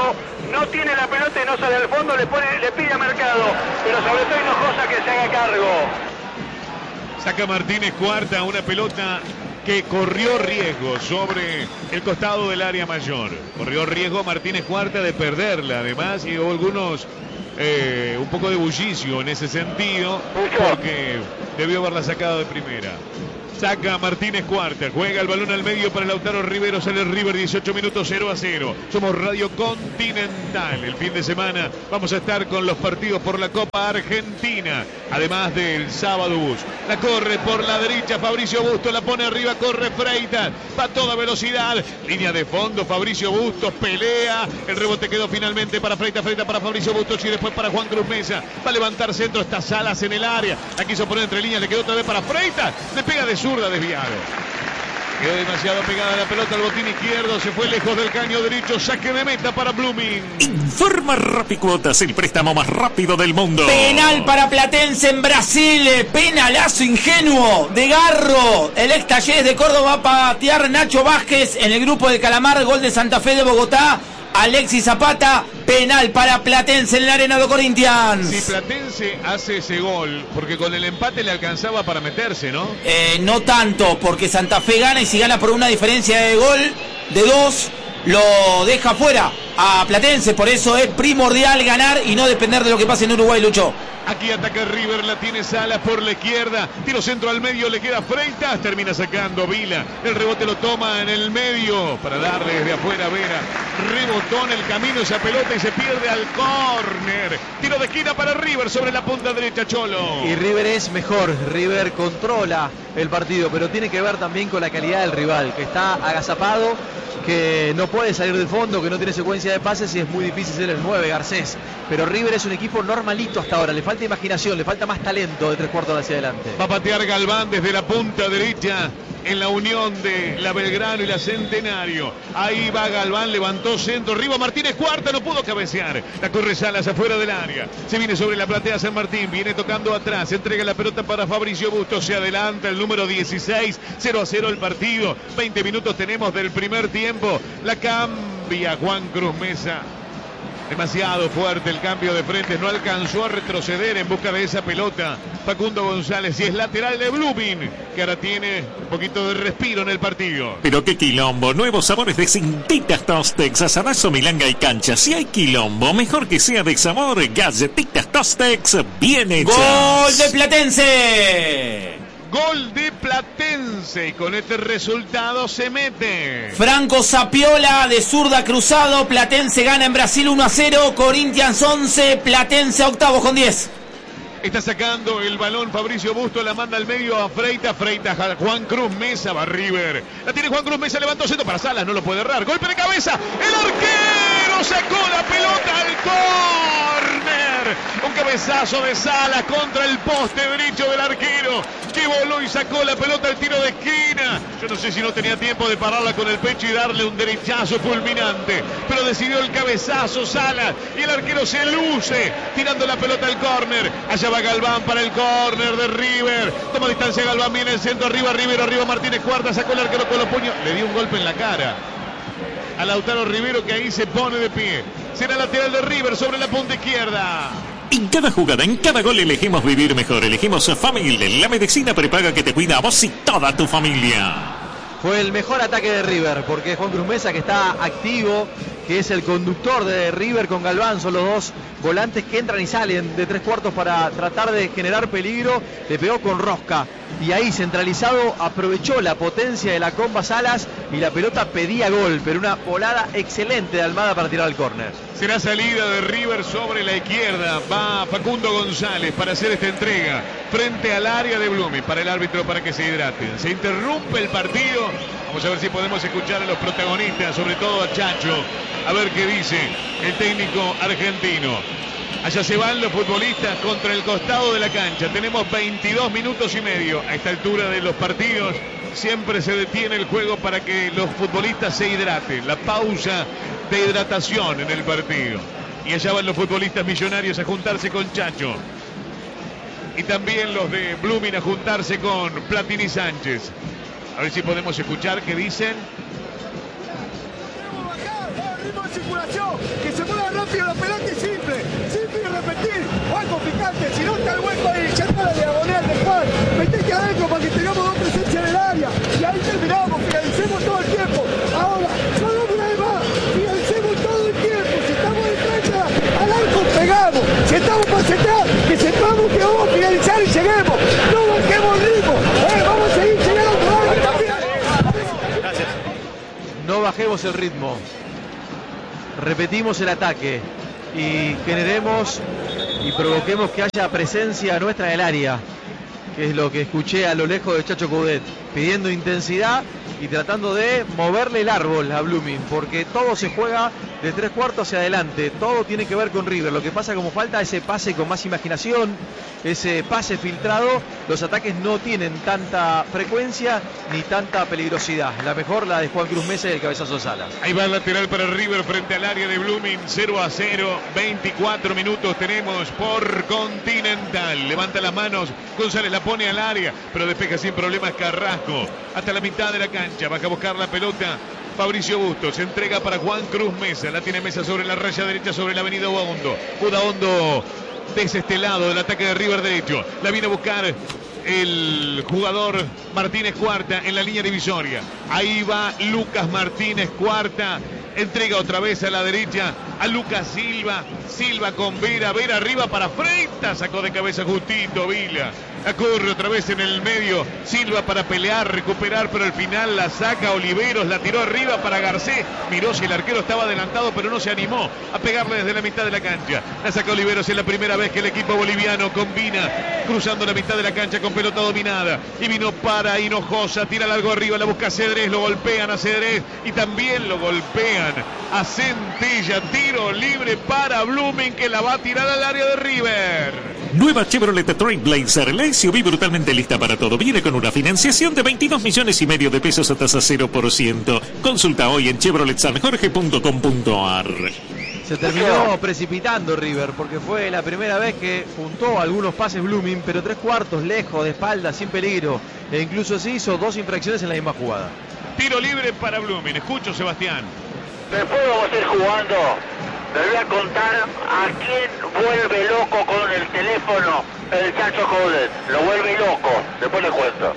[SPEAKER 5] no tiene la pelota y no sale al fondo, le pone, le pide a Mercado, pero sobre todo Hinojosa que se haga cargo.
[SPEAKER 3] Saca Martínez Cuarta, una pelota que corrió riesgo sobre el costado del área mayor. Corrió riesgo Martínez Cuarta de perderla, además, y hubo algunos, eh, un poco de bullicio en ese sentido, porque debió haberla sacado de primera. Saca Martínez Cuarta, juega el balón al medio para Lautaro Rivero, sale River, dieciocho minutos, cero a cero. Somos Radio Continental. El fin de semana vamos a estar con los partidos por la Copa Argentina, además del sábado bus. La corre por la derecha Fabricio Bustos, la pone arriba, corre Freitas, va a toda velocidad, línea de fondo, Fabricio Bustos pelea, el rebote quedó finalmente para Freitas, Freitas para Fabricio Bustos y después para Juan Cruz Mesa. Va a levantar centro, está Salas en el área, la quiso poner entre líneas, le quedó otra vez para Freitas, le pega de zurda desviado. Quedó demasiado pegada la pelota al botín izquierdo, se fue lejos del caño derecho, saque de meta para Blooming.
[SPEAKER 4] Informa Rapicuotas, el préstamo más rápido del mundo.
[SPEAKER 6] Penal para Platense en Brasil, penalazo ingenuo de Garro. El ex Talleres de Córdoba va a patear Nacho Vázquez en el grupo del Calamar, gol de Santa Fe de Bogotá. Alexis Zapata, penal para Platense en la Arena de Corinthians.
[SPEAKER 3] Si Platense hace ese gol, porque con el empate le alcanzaba para meterse, ¿no?
[SPEAKER 6] Eh, no tanto, porque Santa Fe gana y si gana por una diferencia de gol de dos, lo deja fuera a Platense. Por eso es primordial ganar y no depender de lo que pase en Uruguay, Lucho.
[SPEAKER 3] Aquí ataca River, la tiene Salas por la izquierda, tiro centro al medio, le queda Freitas, termina sacando Vila, el rebote lo toma en el medio para darle desde afuera a Vera, rebotó en el camino esa pelota y se pierde al córner, tiro de esquina para River sobre la punta derecha, Cholo.
[SPEAKER 1] Y River es mejor, River controla el partido, pero tiene que ver también con la calidad del rival, que está agazapado, que no puede salir del fondo, que no tiene secuencia de pases y es muy difícil ser el nueve, Garcés. Pero River es un equipo normalito hasta ahora, le falta imaginación, le falta más talento de tres cuartos hacia adelante.
[SPEAKER 3] Va a patear Galván desde la punta derecha en la unión de la Belgrano y la Centenario. Ahí va Galván, levantó centro, arriba Martínez Cuarta, no pudo cabecear. La corre Salas afuera del área. Se viene sobre la platea San Martín, viene tocando atrás, entrega la pelota para Fabricio Bustos, se adelanta el número dieciséis, cero a cero el partido. veinte minutos tenemos del primer tiempo. La cambia Juan Cruz Mesa. Demasiado fuerte el cambio de frente, no alcanzó a retroceder en busca de esa pelota Facundo González, y es lateral de Blooming, que ahora tiene un poquito de respiro en el partido.
[SPEAKER 4] Pero qué quilombo, nuevos sabores de Cintitas Tostex, asadazo, milanga y cancha. Si hay quilombo, mejor que sea de sabor. Galletitas Tostex, bien hechas.
[SPEAKER 6] ¡Gol de Platense!
[SPEAKER 3] Gol de Platense y con este resultado se mete.
[SPEAKER 6] Franco Zapiola de zurda cruzado. Platense gana en Brasil uno a cero. Corinthians once, Platense octavo con diez.
[SPEAKER 3] Está sacando el balón Fabricio Bustos, la manda al medio a Freitas, Freitas a Juan Cruz Mesa, va River. La tiene Juan Cruz Mesa, levantó centro para Salas, no lo puede errar. Golpe de cabeza, el arquero sacó la pelota al córner. Un cabezazo de Salas contra el poste derecho del arquero, que voló y sacó la pelota al tiro de esquina. Yo no sé si no tenía tiempo de pararla con el pecho y darle un derechazo fulminante, pero decidió el cabezazo Salas y el arquero se luce tirando la pelota al córner. Allá va Galván para el córner de River. Toma distancia Galván, viene el centro, arriba Rivero, arriba Martínez Cuarta, sacó el arquero con los puños, le dio un golpe en la cara a Lautaro Rivero, que ahí se pone de pie. Será lateral de River sobre la punta izquierda.
[SPEAKER 4] En cada jugada, en cada gol elegimos vivir mejor. Elegimos Family, la medicina prepaga que te cuida a vos y toda tu familia.
[SPEAKER 1] Fue el mejor ataque de River, porque Juan Cruz Mesa, que está activo, que es el conductor de River con Galván, son los dos volantes que entran y salen de tres cuartos para tratar de generar peligro, le pegó con rosca y ahí centralizado aprovechó la potencia de la comba Salas y la pelota pedía gol, pero una volada excelente de Almada para tirar al córner.
[SPEAKER 3] Será salida de River sobre la izquierda, va Facundo González para hacer esta entrega frente al área de Blooming, para el árbitro para que se hidraten. Se interrumpe el partido, vamos a ver si podemos escuchar a los protagonistas, sobre todo a Chacho, a ver qué dice el técnico argentino. Allá se van los futbolistas contra el costado de la cancha. Tenemos veintidós minutos y medio. A esta altura de los partidos siempre se detiene el juego para que los futbolistas se hidraten. La pausa de hidratación en el partido. Y allá van los futbolistas Millonarios a juntarse con Chacho. Y también los de Blooming a juntarse con Platini Sánchez. A ver si podemos escuchar qué dicen.
[SPEAKER 7] Ritmo de circulación, que se mueva rápido, la pelota es simple. Simple y repetir. Juanjo, fijate, si no está el hueco ahí, ya está la diagonal del Juan. Metete adentro para que tengamos dos presencias en el área. Y ahí terminamos, finalicemos todo el tiempo. Ahora, solo una vez más, finalicemos todo el tiempo. Si estamos de cancha, al arco pegamos. Si estamos para atrás, que sepamos que vamos a finalizar y lleguemos. No bajemos el ritmo. Eh, vamos a seguir llegando.
[SPEAKER 1] Gracias. No bajemos el ritmo. Repetimos el ataque y generemos y provoquemos que haya presencia nuestra en el área, que es lo que escuché a lo lejos de Chacho Coudet, pidiendo intensidad y tratando de moverle el árbol a Blooming, porque todo se juega de tres cuartos hacia adelante, todo tiene que ver con River. Lo que pasa, como falta ese pase con más imaginación, ese pase filtrado, los ataques no tienen tanta frecuencia ni tanta peligrosidad. La mejor la de Juan Cruz Mesa y el cabezazo Salas.
[SPEAKER 3] Ahí va el lateral para River frente al área de Blooming, cero a cero, veinticuatro minutos tenemos por Continental. Levanta las manos, González la pone al área, pero despeja sin problemas Carrasco. Hasta la mitad de la cancha, baja a buscar la pelota Fabricio Bustos, se entrega para Juan Cruz Mesa, la tiene Mesa sobre la raya derecha sobre la avenida Udaondo. Udaondo desde este lado del ataque de River derecho, la viene a buscar el jugador Martínez Cuarta en la línea divisoria. Ahí va Lucas Martínez Cuarta, entrega otra vez a la derecha a Lucas Silva. Silva con Vera, Vera arriba para Freitas, sacó de cabeza justito Vila. La corre otra vez en el medio, Silva para pelear, recuperar, pero al final la saca Oliveros, la tiró arriba para Garcés. Miró si el arquero estaba adelantado, pero no se animó a pegarle desde la mitad de la cancha. La saca Oliveros, es la primera vez que el equipo boliviano combina, cruzando la mitad de la cancha con pelota dominada. Y vino para Hinojosa, tira largo arriba, la busca Cedrés, lo golpean a Cedrés y también lo golpean a Centella. Tiro libre para Blooming, que la va a tirar al área de River.
[SPEAKER 4] Nueva Chevrolet Trailblazer, la S U V brutalmente lista para todo. Viene con una financiación de veintidós millones y medio de pesos a tasa cero por ciento. Consulta hoy en chevrolet san jorge punto com punto a r.
[SPEAKER 1] Se terminó precipitando River porque fue la primera vez que juntó algunos pases Blooming, pero tres cuartos lejos, de espalda, sin peligro. E incluso se hizo dos infracciones en la misma jugada.
[SPEAKER 3] Tiro libre para Blooming. Escucho, Sebastián.
[SPEAKER 2] Después vamos a ir jugando. Les voy a contar a quién vuelve loco con el teléfono el Chacho Coudet. Lo vuelve loco. Después les cuento.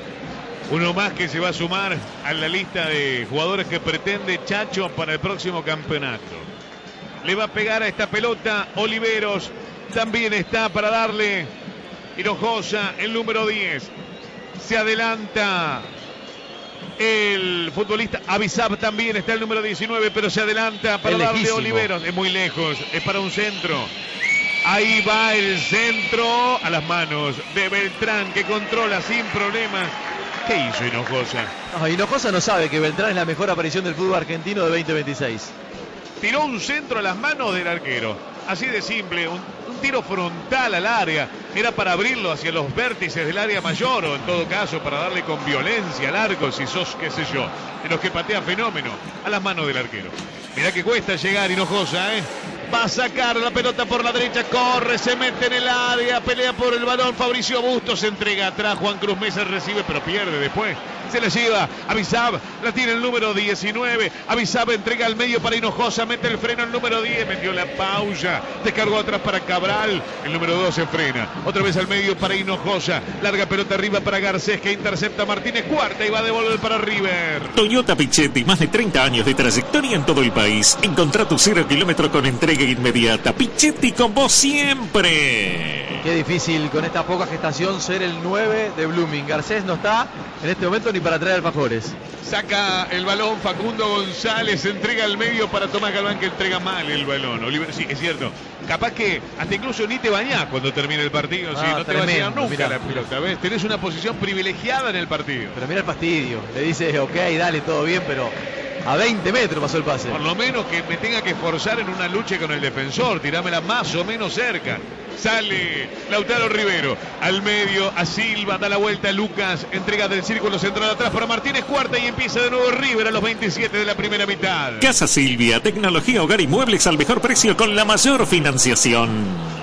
[SPEAKER 3] Uno más que se va a sumar a la lista de jugadores que pretende Chacho para el próximo campeonato. Le va a pegar a esta pelota Oliveros. También está para darle Hinojosa, el número diez. Se adelanta el futbolista Avisab, también está el número diecinueve, pero se adelanta para darle Oliveros. Es muy lejos, es para un centro. Ahí va el centro a las manos de Beltrán, que controla sin problemas. ¿Qué hizo Hinojosa?
[SPEAKER 1] No, Hinojosa no sabe que Beltrán es la mejor aparición del fútbol argentino de veinte veintiséis.
[SPEAKER 3] Tiró un centro a las manos del arquero. Así de simple, un, un tiro frontal al área. Era para abrirlo hacia los vértices del área mayor, o en todo caso para darle con violencia al arco, si sos, qué sé yo, en los que patea fenómeno, a las manos del arquero. Mirá que cuesta llegar Hinojosa, ¿eh? Va a sacar la pelota por la derecha, corre, se mete en el área, pelea por el balón, Fabricio Bustos se entrega atrás, Juan Cruz Mesa recibe, pero pierde después. Se la lleva Avisab, la tiene el número diecinueve. Avisab entrega al medio para Hinojosa, mete el freno el número diez, metió la pausa, descargó atrás para Cabral, el número dos se frena. Otra vez al medio para Hinojosa, larga pelota arriba para Garcés, que intercepta Martínez Cuarta y va a devolver para River.
[SPEAKER 4] Toyota Pichetti, más de treinta años de trayectoria en todo el país. Encontrá tu cero kilómetro con entrega inmediata. Pichetti con vos siempre.
[SPEAKER 1] Qué difícil con esta poca gestación ser el nueve de Blooming. Garcés no está en este momento ni para traer alfajores.
[SPEAKER 3] Saca el balón Facundo González, entrega al medio para Tomás Galván, que entrega mal el balón. Oliver, sí, es cierto. Capaz que hasta incluso ni te bañás cuando termine el partido. Ah, sí, no tremendo, te bañás nunca mirá, la pelota, ¿ves? Tenés una posición privilegiada en el partido.
[SPEAKER 1] Pero mira el fastidio. Le dice, ok, dale, todo bien, pero a veinte metros pasó el pase.
[SPEAKER 3] Por lo menos que me tenga que esforzar en una lucha con el defensor. Tirámela más o menos cerca. Sale Lautaro Rivero al medio, a Silva, da la vuelta a Lucas, entrega del círculo central atrás para Martínez Cuarta y empieza de nuevo River a los veintisiete de la primera mitad.
[SPEAKER 4] Casa Silvia, tecnología, hogar y muebles al mejor precio con la mayor financiación.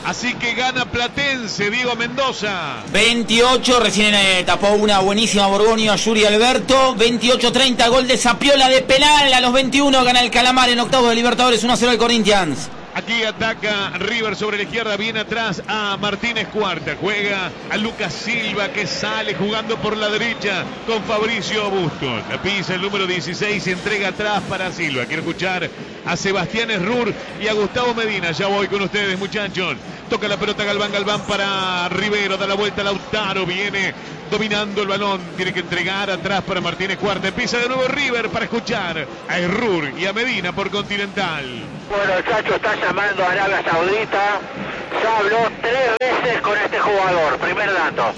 [SPEAKER 3] Así que gana Platense, Diego Mendoza.
[SPEAKER 6] veintiocho, recién eh, tapó una buenísima Borgoño a Yuri Alberto. veintiocho treinta, gol de Zapiola de penal. A los veintiuno gana el Calamar en octavos de Libertadores, uno a cero al Corinthians.
[SPEAKER 3] Aquí ataca River sobre la izquierda, viene atrás a Martínez Cuarta, juega a Lucas Silva que sale jugando por la derecha con Fabricio Bustos. La pisa el número dieciséis y entrega atrás para Silva. Quiero escuchar a Sebastián Esrur y a Gustavo Medina. Ya voy con ustedes, muchachos. Toca la pelota Galván, Galván para Rivero, da la vuelta Lautaro, viene dominando el balón, tiene que entregar atrás para Martínez Cuarta. Empieza de nuevo River para escuchar a Esrur y a Medina por Continental.
[SPEAKER 2] Bueno, el Chacho está llamando a Arabia Saudita. Ya habló tres veces con este jugador. Primer dato.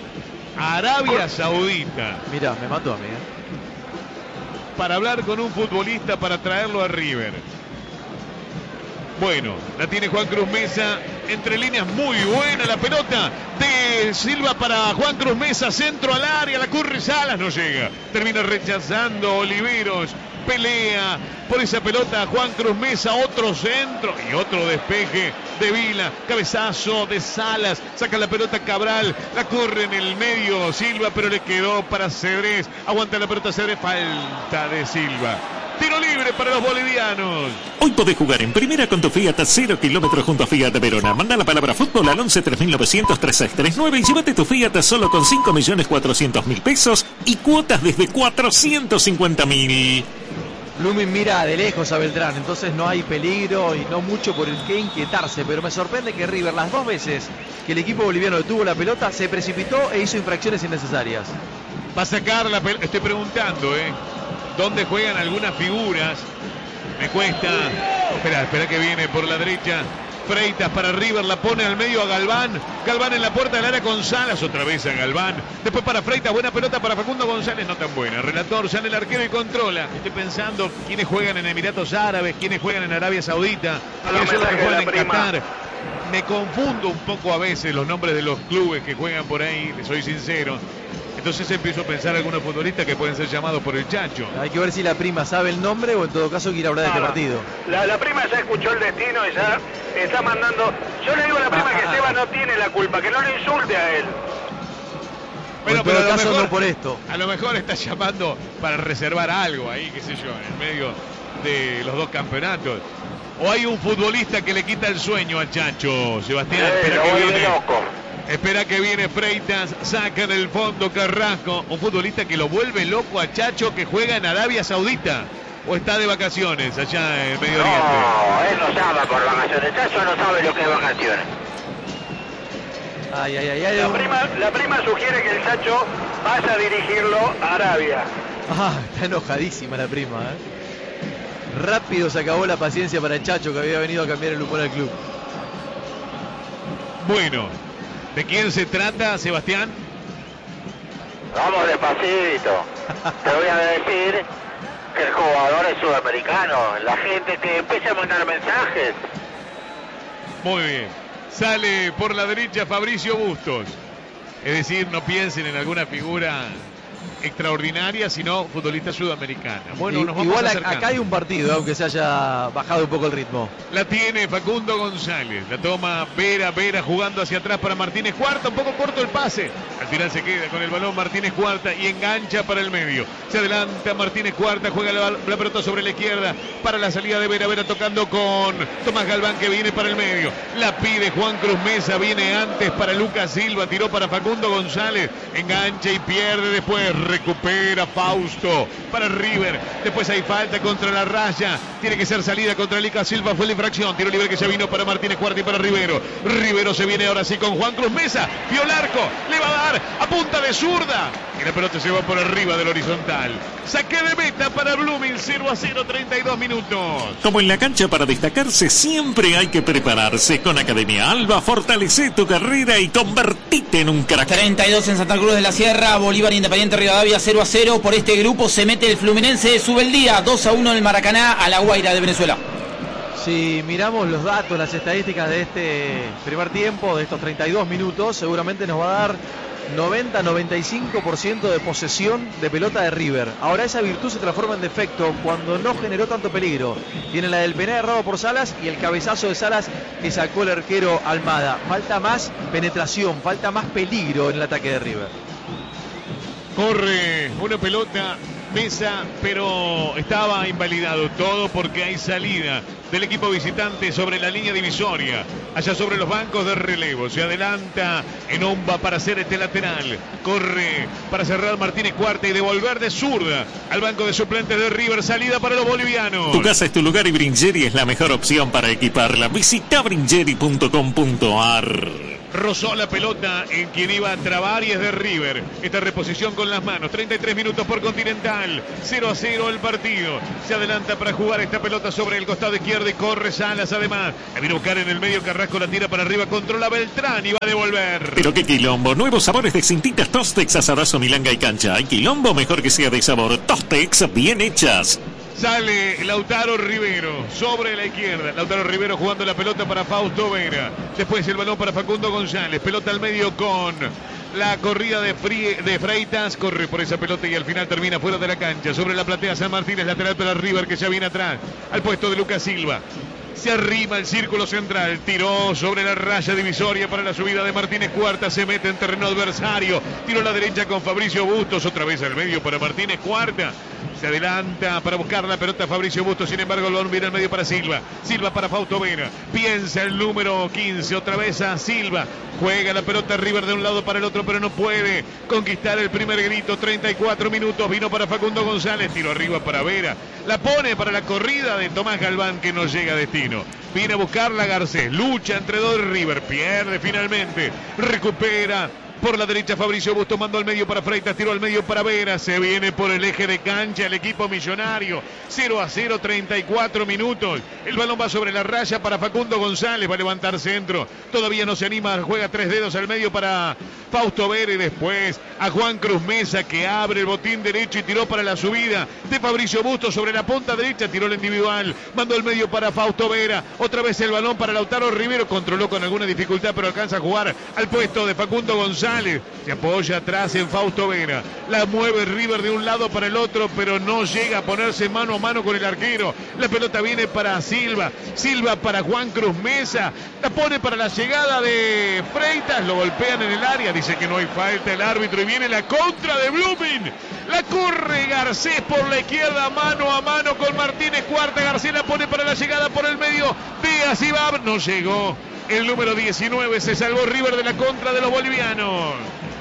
[SPEAKER 3] Arabia Saudita.
[SPEAKER 1] Mirá, me mató a mí, ¿eh?
[SPEAKER 3] Para hablar con un futbolista para traerlo a River. Bueno, la tiene Juan Cruz Mesa, entre líneas muy buena la pelota de Silva para Juan Cruz Mesa, centro al área, la corre Salas, no llega, termina rechazando Oliveros, pelea por esa pelota Juan Cruz Mesa, otro centro y otro despeje de Vila, cabezazo de Salas, saca la pelota Cabral, la corre en el medio Silva, pero le quedó para Cedrés, aguanta la pelota Cedrés, falta de Silva. Tiro libre para los bolivianos.
[SPEAKER 4] Hoy podés jugar en primera con tu Fiat cero kilómetros junto a Fiat Verona. Manda la palabra fútbol al once tres mil novecientos treinta y seis treinta y nueve y llévate tu Fiat solo con cinco millones cuatrocientos mil pesos y cuotas desde cuatrocientos cincuenta mil.
[SPEAKER 1] Blooming mira de lejos a Beltrán, entonces no hay peligro y no mucho por el que inquietarse, pero me sorprende que River las dos veces que el equipo boliviano detuvo la pelota se precipitó e hizo infracciones innecesarias.
[SPEAKER 3] Va a sacar la pelota, estoy preguntando, ¿eh? ¿Dónde juegan algunas figuras? Me cuesta. Espera, espera que viene por la derecha. Freitas para River, la pone al medio a Galván. Galván en la puerta del área con Salas, otra vez a Galván. Después para Freitas, buena pelota para Facundo González, no tan buena. Relator, sale el arquero y controla. Estoy pensando quiénes juegan en Emiratos Árabes, quiénes juegan en Arabia Saudita, quiénes son los que juegan en Qatar. Me confundo un poco a veces los nombres de los clubes que juegan por ahí, les soy sincero. Entonces empiezo a pensar algunos futbolistas que pueden ser llamados por el Chacho.
[SPEAKER 1] Hay que ver si la prima sabe el nombre o en todo caso quiere hablar de este partido.
[SPEAKER 5] La, la prima ya escuchó el destino y ya está mandando. Yo le digo a la prima ah, que ah, Seba no tiene la culpa, que no le insulte a él.
[SPEAKER 3] Bueno,
[SPEAKER 1] en
[SPEAKER 3] pero
[SPEAKER 1] todo
[SPEAKER 3] a lo
[SPEAKER 1] caso
[SPEAKER 3] mejor,
[SPEAKER 1] no por esto.
[SPEAKER 3] A lo mejor está llamando para reservar algo ahí, qué sé yo, en el medio de los dos campeonatos. O hay un futbolista que le quita el sueño al Chacho, Sebastián.
[SPEAKER 2] Eh,
[SPEAKER 3] espera que viene.
[SPEAKER 2] Loco.
[SPEAKER 3] Espera que viene Freitas, saca en el fondo Carrasco, un futbolista que lo vuelve loco a Chacho, que juega en Arabia Saudita o está de vacaciones allá en Medio Oriente.
[SPEAKER 2] No, él no llama por vacaciones, Chacho no sabe lo que es vacaciones.
[SPEAKER 1] Ay, ay, ay, ay.
[SPEAKER 5] La prima, la prima sugiere que el Chacho vaya a dirigirlo a Arabia.
[SPEAKER 1] Ah, está enojadísima la prima, ¿eh? Rápido se acabó la paciencia para el Chacho, que había venido a cambiar el humor al club.
[SPEAKER 3] Bueno, ¿de quién se trata, Sebastián?
[SPEAKER 2] Vamos despacito. Te voy a decir que el jugador es sudamericano. La gente que empieza a mandar mensajes.
[SPEAKER 3] Muy bien. Sale por la derecha Fabricio Bustos. Es decir, no piensen en alguna figura extraordinaria, sino futbolista sudamericana. Bueno,
[SPEAKER 1] y,
[SPEAKER 3] nos vamos
[SPEAKER 1] igual
[SPEAKER 3] acercando.
[SPEAKER 1] Acá hay un partido, aunque se haya bajado un poco el ritmo.
[SPEAKER 3] La tiene Facundo González, la toma Vera, Vera jugando hacia atrás para Martínez Cuarta, un poco corto el pase, al final se queda con el balón Martínez Cuarta y engancha para el medio, se adelanta Martínez Cuarta, juega la, la pelota sobre la izquierda para la salida de Vera, Vera tocando con Tomás Galván que viene para el medio, la pide Juan Cruz Mesa, viene antes para Lucas Silva, tiró para Facundo González, engancha y pierde después, recupera Fausto para River, después hay falta contra la raya, tiene que ser salida contra Lucas Silva, fue la infracción, tiro libre que ya vino para Martínez Cuarta y para Rivero, Rivero se viene ahora sí con Juan Cruz Mesa, vio el arco, le va a dar a punta de zurda y la pelota se va por arriba del horizontal, saque de meta para Blooming, cero a cero, treinta y dos minutos.
[SPEAKER 4] Como en la cancha, para destacarse siempre hay que prepararse. Con Academia Alba fortalece tu carrera y convertite en un crack.
[SPEAKER 6] treinta y dos en Santa Cruz de la Sierra, Bolívar Independiente Rivadavia cero a cero. Por este grupo se mete el Fluminense de Subeldía, dos a uno en el Maracaná a La Guaira de Venezuela.
[SPEAKER 1] Si miramos los datos, las estadísticas de este primer tiempo, de estos treinta y dos minutos, seguramente nos va a dar noventa a noventa y cinco por ciento de posesión de pelota de River. Ahora esa virtud se transforma en defecto cuando no generó tanto peligro. Tiene la del penal errado por Salas y el cabezazo de Salas que sacó el arquero Almada. Falta más penetración, falta más peligro en el ataque de River.
[SPEAKER 3] Corre una pelota Mesa, pero estaba invalidado todo porque hay salida del equipo visitante sobre la línea divisoria, allá sobre los bancos de relevo. Se adelanta Enomba para hacer este lateral, corre para cerrar Martínez Cuarta y devolver de zurda al banco de suplentes de River. Salida para los bolivianos.
[SPEAKER 4] Tu casa es tu lugar y Bringeri es la mejor opción para equiparla. Visita bringeri punto com punto ar.
[SPEAKER 3] Rozó la pelota en quien iba a trabar y es de River. Esta reposición con las manos. treinta y tres minutos por Continental. cero a cero el partido. Se adelanta para jugar esta pelota sobre el costado izquierdo y corre Salas además. La viene a buscar en el medio. Carrasco la tira para arriba. Controla Beltrán y va a devolver.
[SPEAKER 4] Pero qué quilombo. Nuevos sabores de cintitas Tostex, asadazo, milanga y cancha. Hay quilombo, mejor que sea de sabor. Tostex, bien hechas.
[SPEAKER 3] Sale Lautaro Rivero sobre la izquierda. Lautaro Rivero jugando la pelota para Fausto Vera. Después el balón para Facundo González. Pelota al medio con la corrida de, Frie, de Freitas. Corre por esa pelota y al final termina fuera de la cancha. Sobre la platea San Martín, es lateral para River que ya viene atrás. Al puesto de Lucas Silva. Se arrima el círculo central. Tiró sobre la raya divisoria para la subida de Martínez Cuarta. Se mete en terreno adversario. Tiró a la derecha con Fabricio Bustos. Otra vez al medio para Martínez Cuarta. Se adelanta para buscar la pelota Fabricio Bustos. Sin embargo, el balón viene al medio para Silva. Silva para Fausto Vera. Piensa el número quince. Otra vez a Silva. Juega la pelota River de un lado para el otro, pero no puede conquistar el primer grito. treinta y cuatro minutos. Vino para Facundo González. Tiro arriba para Vera. La pone para la corrida de Tomás Galván que no llega a destino. Viene a buscarla Garcés. Lucha entre dos de River. Pierde finalmente. Recupera. Por la derecha Fabricio Bustos mandó al medio para Freitas, tiró al medio para Vera, se viene por el eje de cancha el equipo millonario. cero a cero, treinta y cuatro minutos. El balón va sobre la raya para Facundo González, va a levantar centro. Todavía no se anima, juega tres dedos al medio para Fausto Vera y después a Juan Cruz Mesa que abre el botín derecho y tiró para la subida de Fabricio Bustos sobre la punta derecha, tiró el individual, mandó al medio para Fausto Vera. Otra vez el balón para Lautaro Rivero, controló con alguna dificultad pero alcanza a jugar al puesto de Facundo González. Se apoya atrás en Fausto Vera. La mueve River de un lado para el otro, pero no llega a ponerse mano a mano con el arquero. La pelota viene para Silva. Silva para Juan Cruz Mesa. La pone para la llegada de Freitas. Lo golpean en el área. Dice que no hay falta el árbitro y viene la contra de Blooming. La corre Garcés por la izquierda, mano a mano con Martínez Cuarta. Garcés la pone para la llegada por el medio. Díaz y Bab. No llegó. El número diecinueve, se salvó River de la contra de los bolivianos.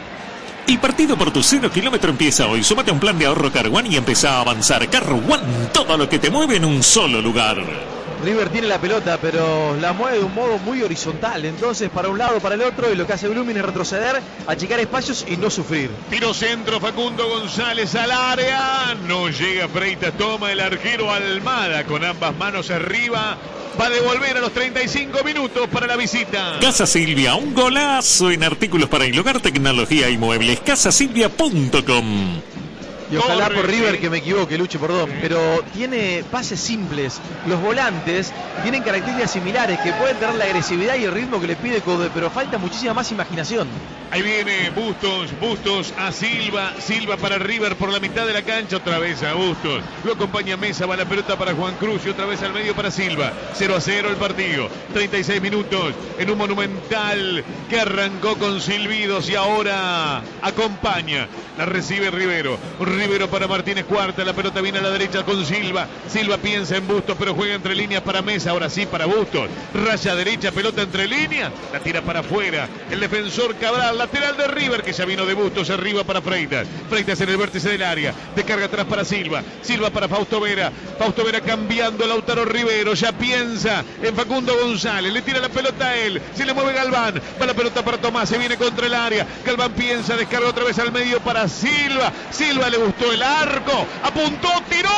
[SPEAKER 4] Y partido por tu cero kilómetro empieza hoy. Súmate a un plan de ahorro Car One y empezá a avanzar. Car One, todo lo que te mueve en un solo lugar.
[SPEAKER 1] River tiene la pelota, pero la mueve de un modo muy horizontal. Entonces, para un lado, para el otro, y lo que hace Blooming es retroceder, achicar espacios y no sufrir.
[SPEAKER 3] Tiro centro, Facundo González al área. No llega Freitas, toma el arquero Almada con ambas manos arriba. Va a devolver a los treinta y cinco minutos para la visita.
[SPEAKER 4] Casa Silvia, un golazo en artículos para el hogar, tecnología y muebles. casa silvia punto com.
[SPEAKER 1] Y ojalá Corre, por River sí. que me equivoque, Lucho, perdón, pero tiene pases simples. Los volantes tienen características similares que pueden tener la agresividad y el ritmo que le pide Code, pero falta muchísima más imaginación.
[SPEAKER 3] Ahí viene Bustos, Bustos a Silva, Silva para River por la mitad de la cancha, otra vez a Bustos. Lo acompaña Mesa, va la pelota para Juan Cruz y otra vez al medio para Silva. cero a cero el partido, treinta y seis minutos en un Monumental que arrancó con silbidos y ahora acompaña. La recibe Rivero. Rivero para Martínez Cuarta, la pelota viene a la derecha con Silva. Silva piensa en Bustos, pero juega entre líneas para Mesa, ahora sí para Bustos. Raya derecha, pelota entre líneas, la tira para afuera. El defensor Cabral, lateral de River, que ya vino de Bustos, arriba para Freitas. Freitas en el vértice del área, descarga atrás para Silva. Silva para Fausto Vera. Fausto Vera cambiando a Lautaro Rivero, ya piensa en Facundo González, le tira la pelota a él, se le mueve Galván, va la pelota para Tomás, se viene contra el área. Galván piensa, descarga otra vez al medio para Silva. Silva le gustó el arco, apuntó, tiró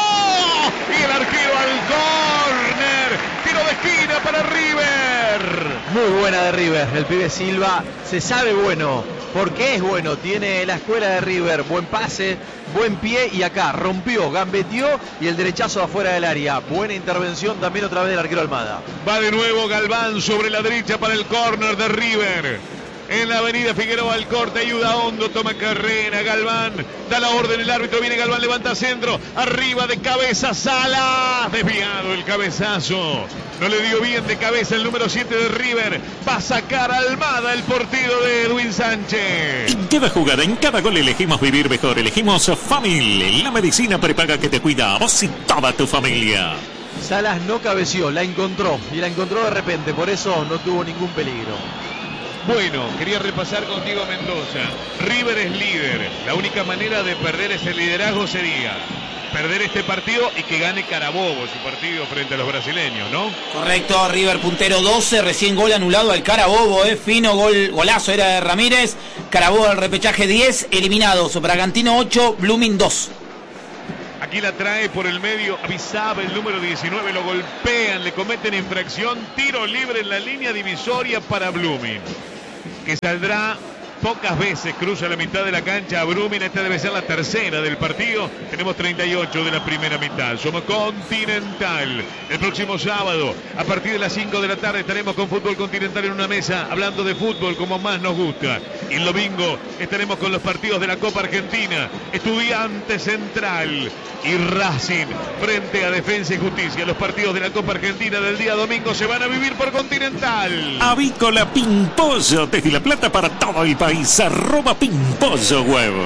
[SPEAKER 3] y el arquero al córner, tiro de esquina para River.
[SPEAKER 1] Muy buena de River, el pibe Silva se sabe bueno, porque es bueno, tiene la escuela de River, buen pase, buen pie y acá rompió, gambeteó y el derechazo afuera del área. Buena intervención también otra vez del arquero Almada.
[SPEAKER 3] Va de nuevo Galván sobre la derecha para el córner de River. En la avenida Figueroa al corte, ayuda Hondo, toma carrera, Galván, da la orden, el árbitro viene, Galván levanta centro, arriba de cabeza, Salas, desviado el cabezazo, no le dio bien de cabeza el número siete de River, va a sacar a Almada el portero de Edwin Sánchez.
[SPEAKER 4] En cada jugada, en cada gol elegimos vivir mejor, elegimos Famil, la medicina prepaga que te cuida a vos y toda tu familia.
[SPEAKER 1] Salas no cabeció, la encontró, y la encontró de repente, por eso no tuvo ningún peligro.
[SPEAKER 3] Bueno, quería repasar contigo Mendoza. River es líder. La única manera de perder ese liderazgo sería perder este partido y que gane Carabobo su partido frente a los brasileños, ¿no?
[SPEAKER 6] Correcto, River puntero doce, recién gol anulado al Carabobo, eh, fino gol, golazo era de Ramírez. Carabobo al repechaje diez, eliminados. Bragantino ocho, Blooming dos.
[SPEAKER 3] Aquí la trae por el medio, avisaba el número diecinueve, lo golpean, le cometen infracción, tiro libre en la línea divisoria para Blooming, que saldrá pocas veces, cruza la mitad de la cancha a Blooming. Esta debe ser la tercera del partido. Tenemos treinta y ocho de la primera mitad. Somos Continental. El próximo sábado, a partir de las cinco de la tarde, estaremos con Fútbol Continental en una mesa, hablando de fútbol como más nos gusta. Y el domingo estaremos con los partidos de la Copa Argentina. Estudiantes Central y Racing frente a Defensa y Justicia. Los partidos de la Copa Argentina del día domingo se van a vivir por Continental.
[SPEAKER 4] Avícola Pimpollo, desde La Plata para todo el país. Arroba Pimpollo Huevo.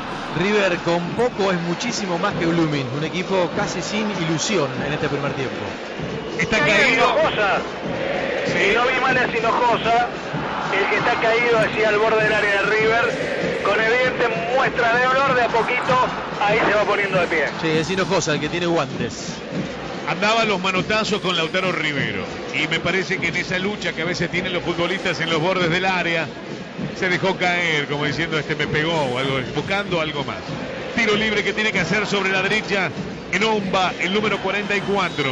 [SPEAKER 1] River con poco es muchísimo más que Blooming, un equipo casi sin ilusión en este primer tiempo.
[SPEAKER 3] Está
[SPEAKER 5] caído.
[SPEAKER 3] caído.
[SPEAKER 5] Si no vi mal es Hinojosa, el que está caído allí al borde del área de River, con evidente muestra de dolor, de a poquito, ahí se va poniendo de pie.
[SPEAKER 1] Sí, es Hinojosa el que tiene guantes.
[SPEAKER 3] Andaban los manotazos con Lautaro Rivero. Y me parece que en esa lucha que a veces tienen los futbolistas en los bordes del área, se dejó caer, como diciendo, este me pegó, o algo, buscando algo más. Tiro libre que tiene que hacer sobre la derecha Enomba, el número cuarenta y cuatro.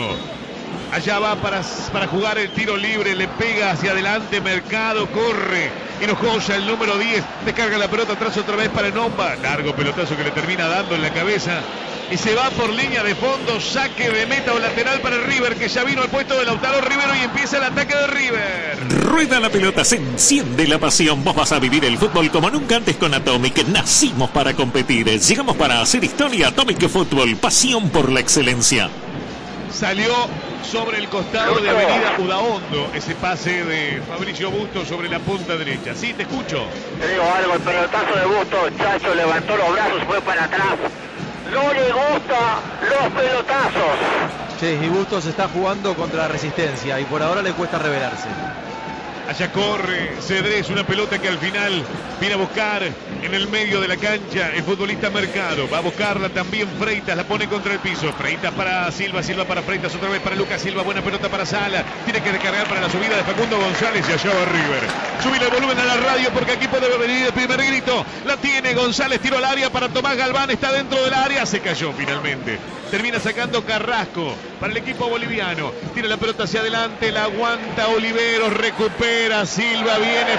[SPEAKER 3] Allá va para, para jugar el tiro libre, le pega hacia adelante, Mercado, corre. Hinojosa, el número diez, descarga la pelota atrás otra vez para Enomba. Largo pelotazo que le termina dando en la cabeza. Y se va por línea de fondo, saque de meta o lateral para el River, que ya vino al puesto de Lautaro Rivero y empieza el ataque de River.
[SPEAKER 4] Rueda la pelota, se enciende la pasión. Vos vas a vivir el fútbol como nunca antes con Atomic. Nacimos para competir, llegamos para hacer historia. Atomic Fútbol, pasión por la excelencia.
[SPEAKER 3] Salió sobre el costado de Avenida Udaondo ese pase de Fabricio Bustos sobre la punta derecha. Sí, te escucho.
[SPEAKER 2] Te digo algo, el pelotazo de Bustos, Chacho levantó los brazos, fue para atrás. No le gustan los pelotazos.
[SPEAKER 1] Sí, y Bustos está jugando contra la Resistencia y por ahora le cuesta revelarse.
[SPEAKER 3] Allá corre Cedrés, una pelota que al final viene a buscar en el medio de la cancha el futbolista Mercado. Va a buscarla también Freitas, la pone contra el piso. Freitas para Silva, Silva para Freitas, otra vez para Lucas Silva, buena pelota para Sala. Tiene que descargar para la subida de Facundo González y allá va River. Subile el volumen a la radio porque aquí puede venir el primer grito. La tiene González, tiro al área para Tomás Galván, está dentro del área, se cayó finalmente. Termina sacando Carrasco para el equipo boliviano. Tira la pelota hacia adelante, la aguanta Oliveros, recupera. Silva, viene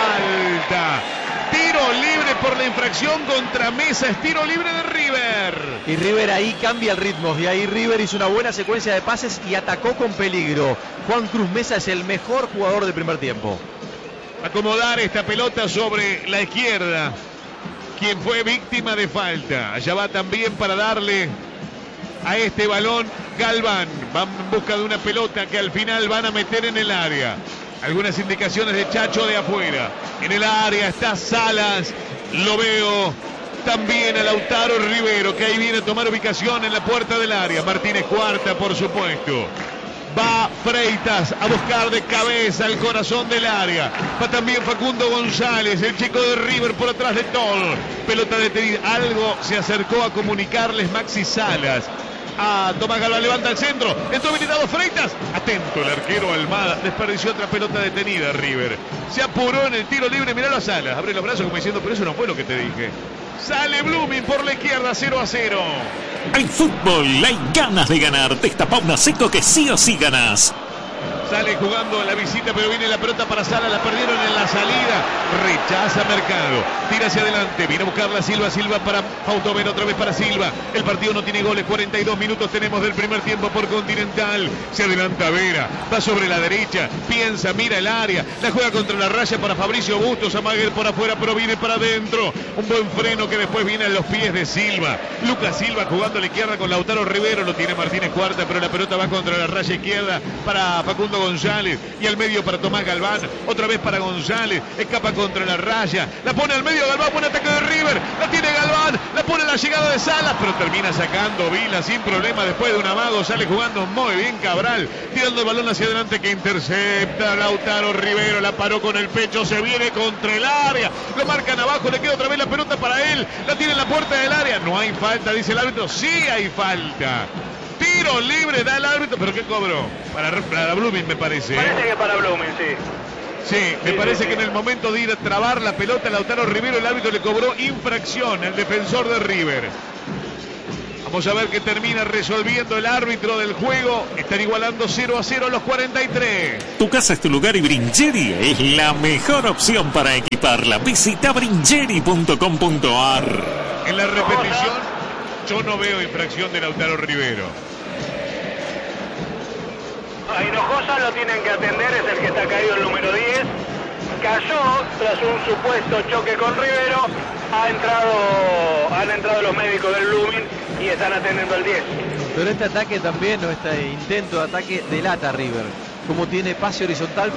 [SPEAKER 3] falta. Tiro libre por la infracción contra Mesa. Es tiro libre de River.
[SPEAKER 1] Y River ahí cambia el ritmo. Y ahí River hizo una buena secuencia de pases y atacó con peligro. Juan Cruz Mesa es el mejor jugador del primer tiempo.
[SPEAKER 3] Acomodar esta pelota sobre la izquierda. Quien fue víctima de falta. Allá va también para darle a este balón Galván. Van en busca de una pelota que al final van a meter en el área. Algunas indicaciones de Chacho de afuera. En el área está Salas. Lo veo también a Lautaro Rivero, que ahí viene a tomar ubicación en la puerta del área. Martínez Cuarta, por supuesto. Va Freitas a buscar de cabeza el corazón del área. Va también Facundo González, el chico de River por atrás de todo. Pelota detenida. Algo se acercó a comunicarles Maxi Salas. A Tomás Galván, levanta el centro. Entró habilitado Freitas. Atento el arquero Almada. Desperdició otra pelota detenida River. Se apuró en el tiro libre. Mirá las alas. Abre los brazos como diciendo, pero eso no fue lo que te dije. Sale Blooming por la izquierda, cero a cero.
[SPEAKER 4] Hay fútbol, hay ganas de ganar. Destapa una Seco que sí o sí ganas.
[SPEAKER 3] Sale jugando la visita, pero viene la pelota para Sala. La perdieron en la salida. rechaza Mercado, tira hacia adelante, viene a buscarla Silva, Silva para Fautovero, otra vez para Silva. El partido no tiene goles, cuarenta y dos minutos tenemos del primer tiempo por Continental. Se adelanta Vera, va sobre la derecha, piensa, mira el área, la juega contra la raya para Fabricio Bustos, Amaguer por afuera, pero viene para adentro. Un buen freno que después viene a los pies de Silva. Lucas Silva jugando a la izquierda con Lautaro Rivero, lo tiene Martínez Cuarta, pero la pelota va contra la raya izquierda para Facundo González y al medio para Tomás Galván, otra vez para González, escapa contra la raya, la pone al medio Galván, buen ataque de River, la tiene Galván, la pone a la llegada de Salas, pero termina sacando Vila sin problema después de un amago, sale jugando muy bien Cabral, tirando el balón hacia adelante que intercepta Lautaro Rivero, la paró con el pecho, se viene contra el área, lo marcan abajo, le queda otra vez la pelota para él, la tiene en la puerta del área, no hay falta, dice el árbitro, sí hay falta. Tiro libre da el árbitro, pero ¿qué cobró? Para, para Blooming me parece.
[SPEAKER 5] Parece
[SPEAKER 3] ¿eh?
[SPEAKER 5] que para Blooming, sí.
[SPEAKER 3] Sí, me
[SPEAKER 5] sí,
[SPEAKER 3] parece
[SPEAKER 5] sí,
[SPEAKER 3] que
[SPEAKER 5] sí.
[SPEAKER 3] en el momento de ir a trabar la pelota a Lautaro Rivero, el árbitro le cobró infracción, el defensor de River. Vamos a ver qué termina resolviendo el árbitro del juego. Están igualando cero a cero los cuarenta y tres.
[SPEAKER 4] Tu casa es tu lugar y Bringeria es la mejor opción para equiparla. Visita bringeria punto com punto a r.
[SPEAKER 3] En la repetición, yo no veo infracción de Lautaro Rivero.
[SPEAKER 5] A Hinojosa lo tienen que atender, es el que está caído el número diez. Cayó tras un supuesto choque con Rivero. Ha entrado, han entrado los médicos del Blooming y están atendiendo al diez.
[SPEAKER 1] Pero este ataque también, o este intento de ataque, delata a River. Como tiene pase horizontal.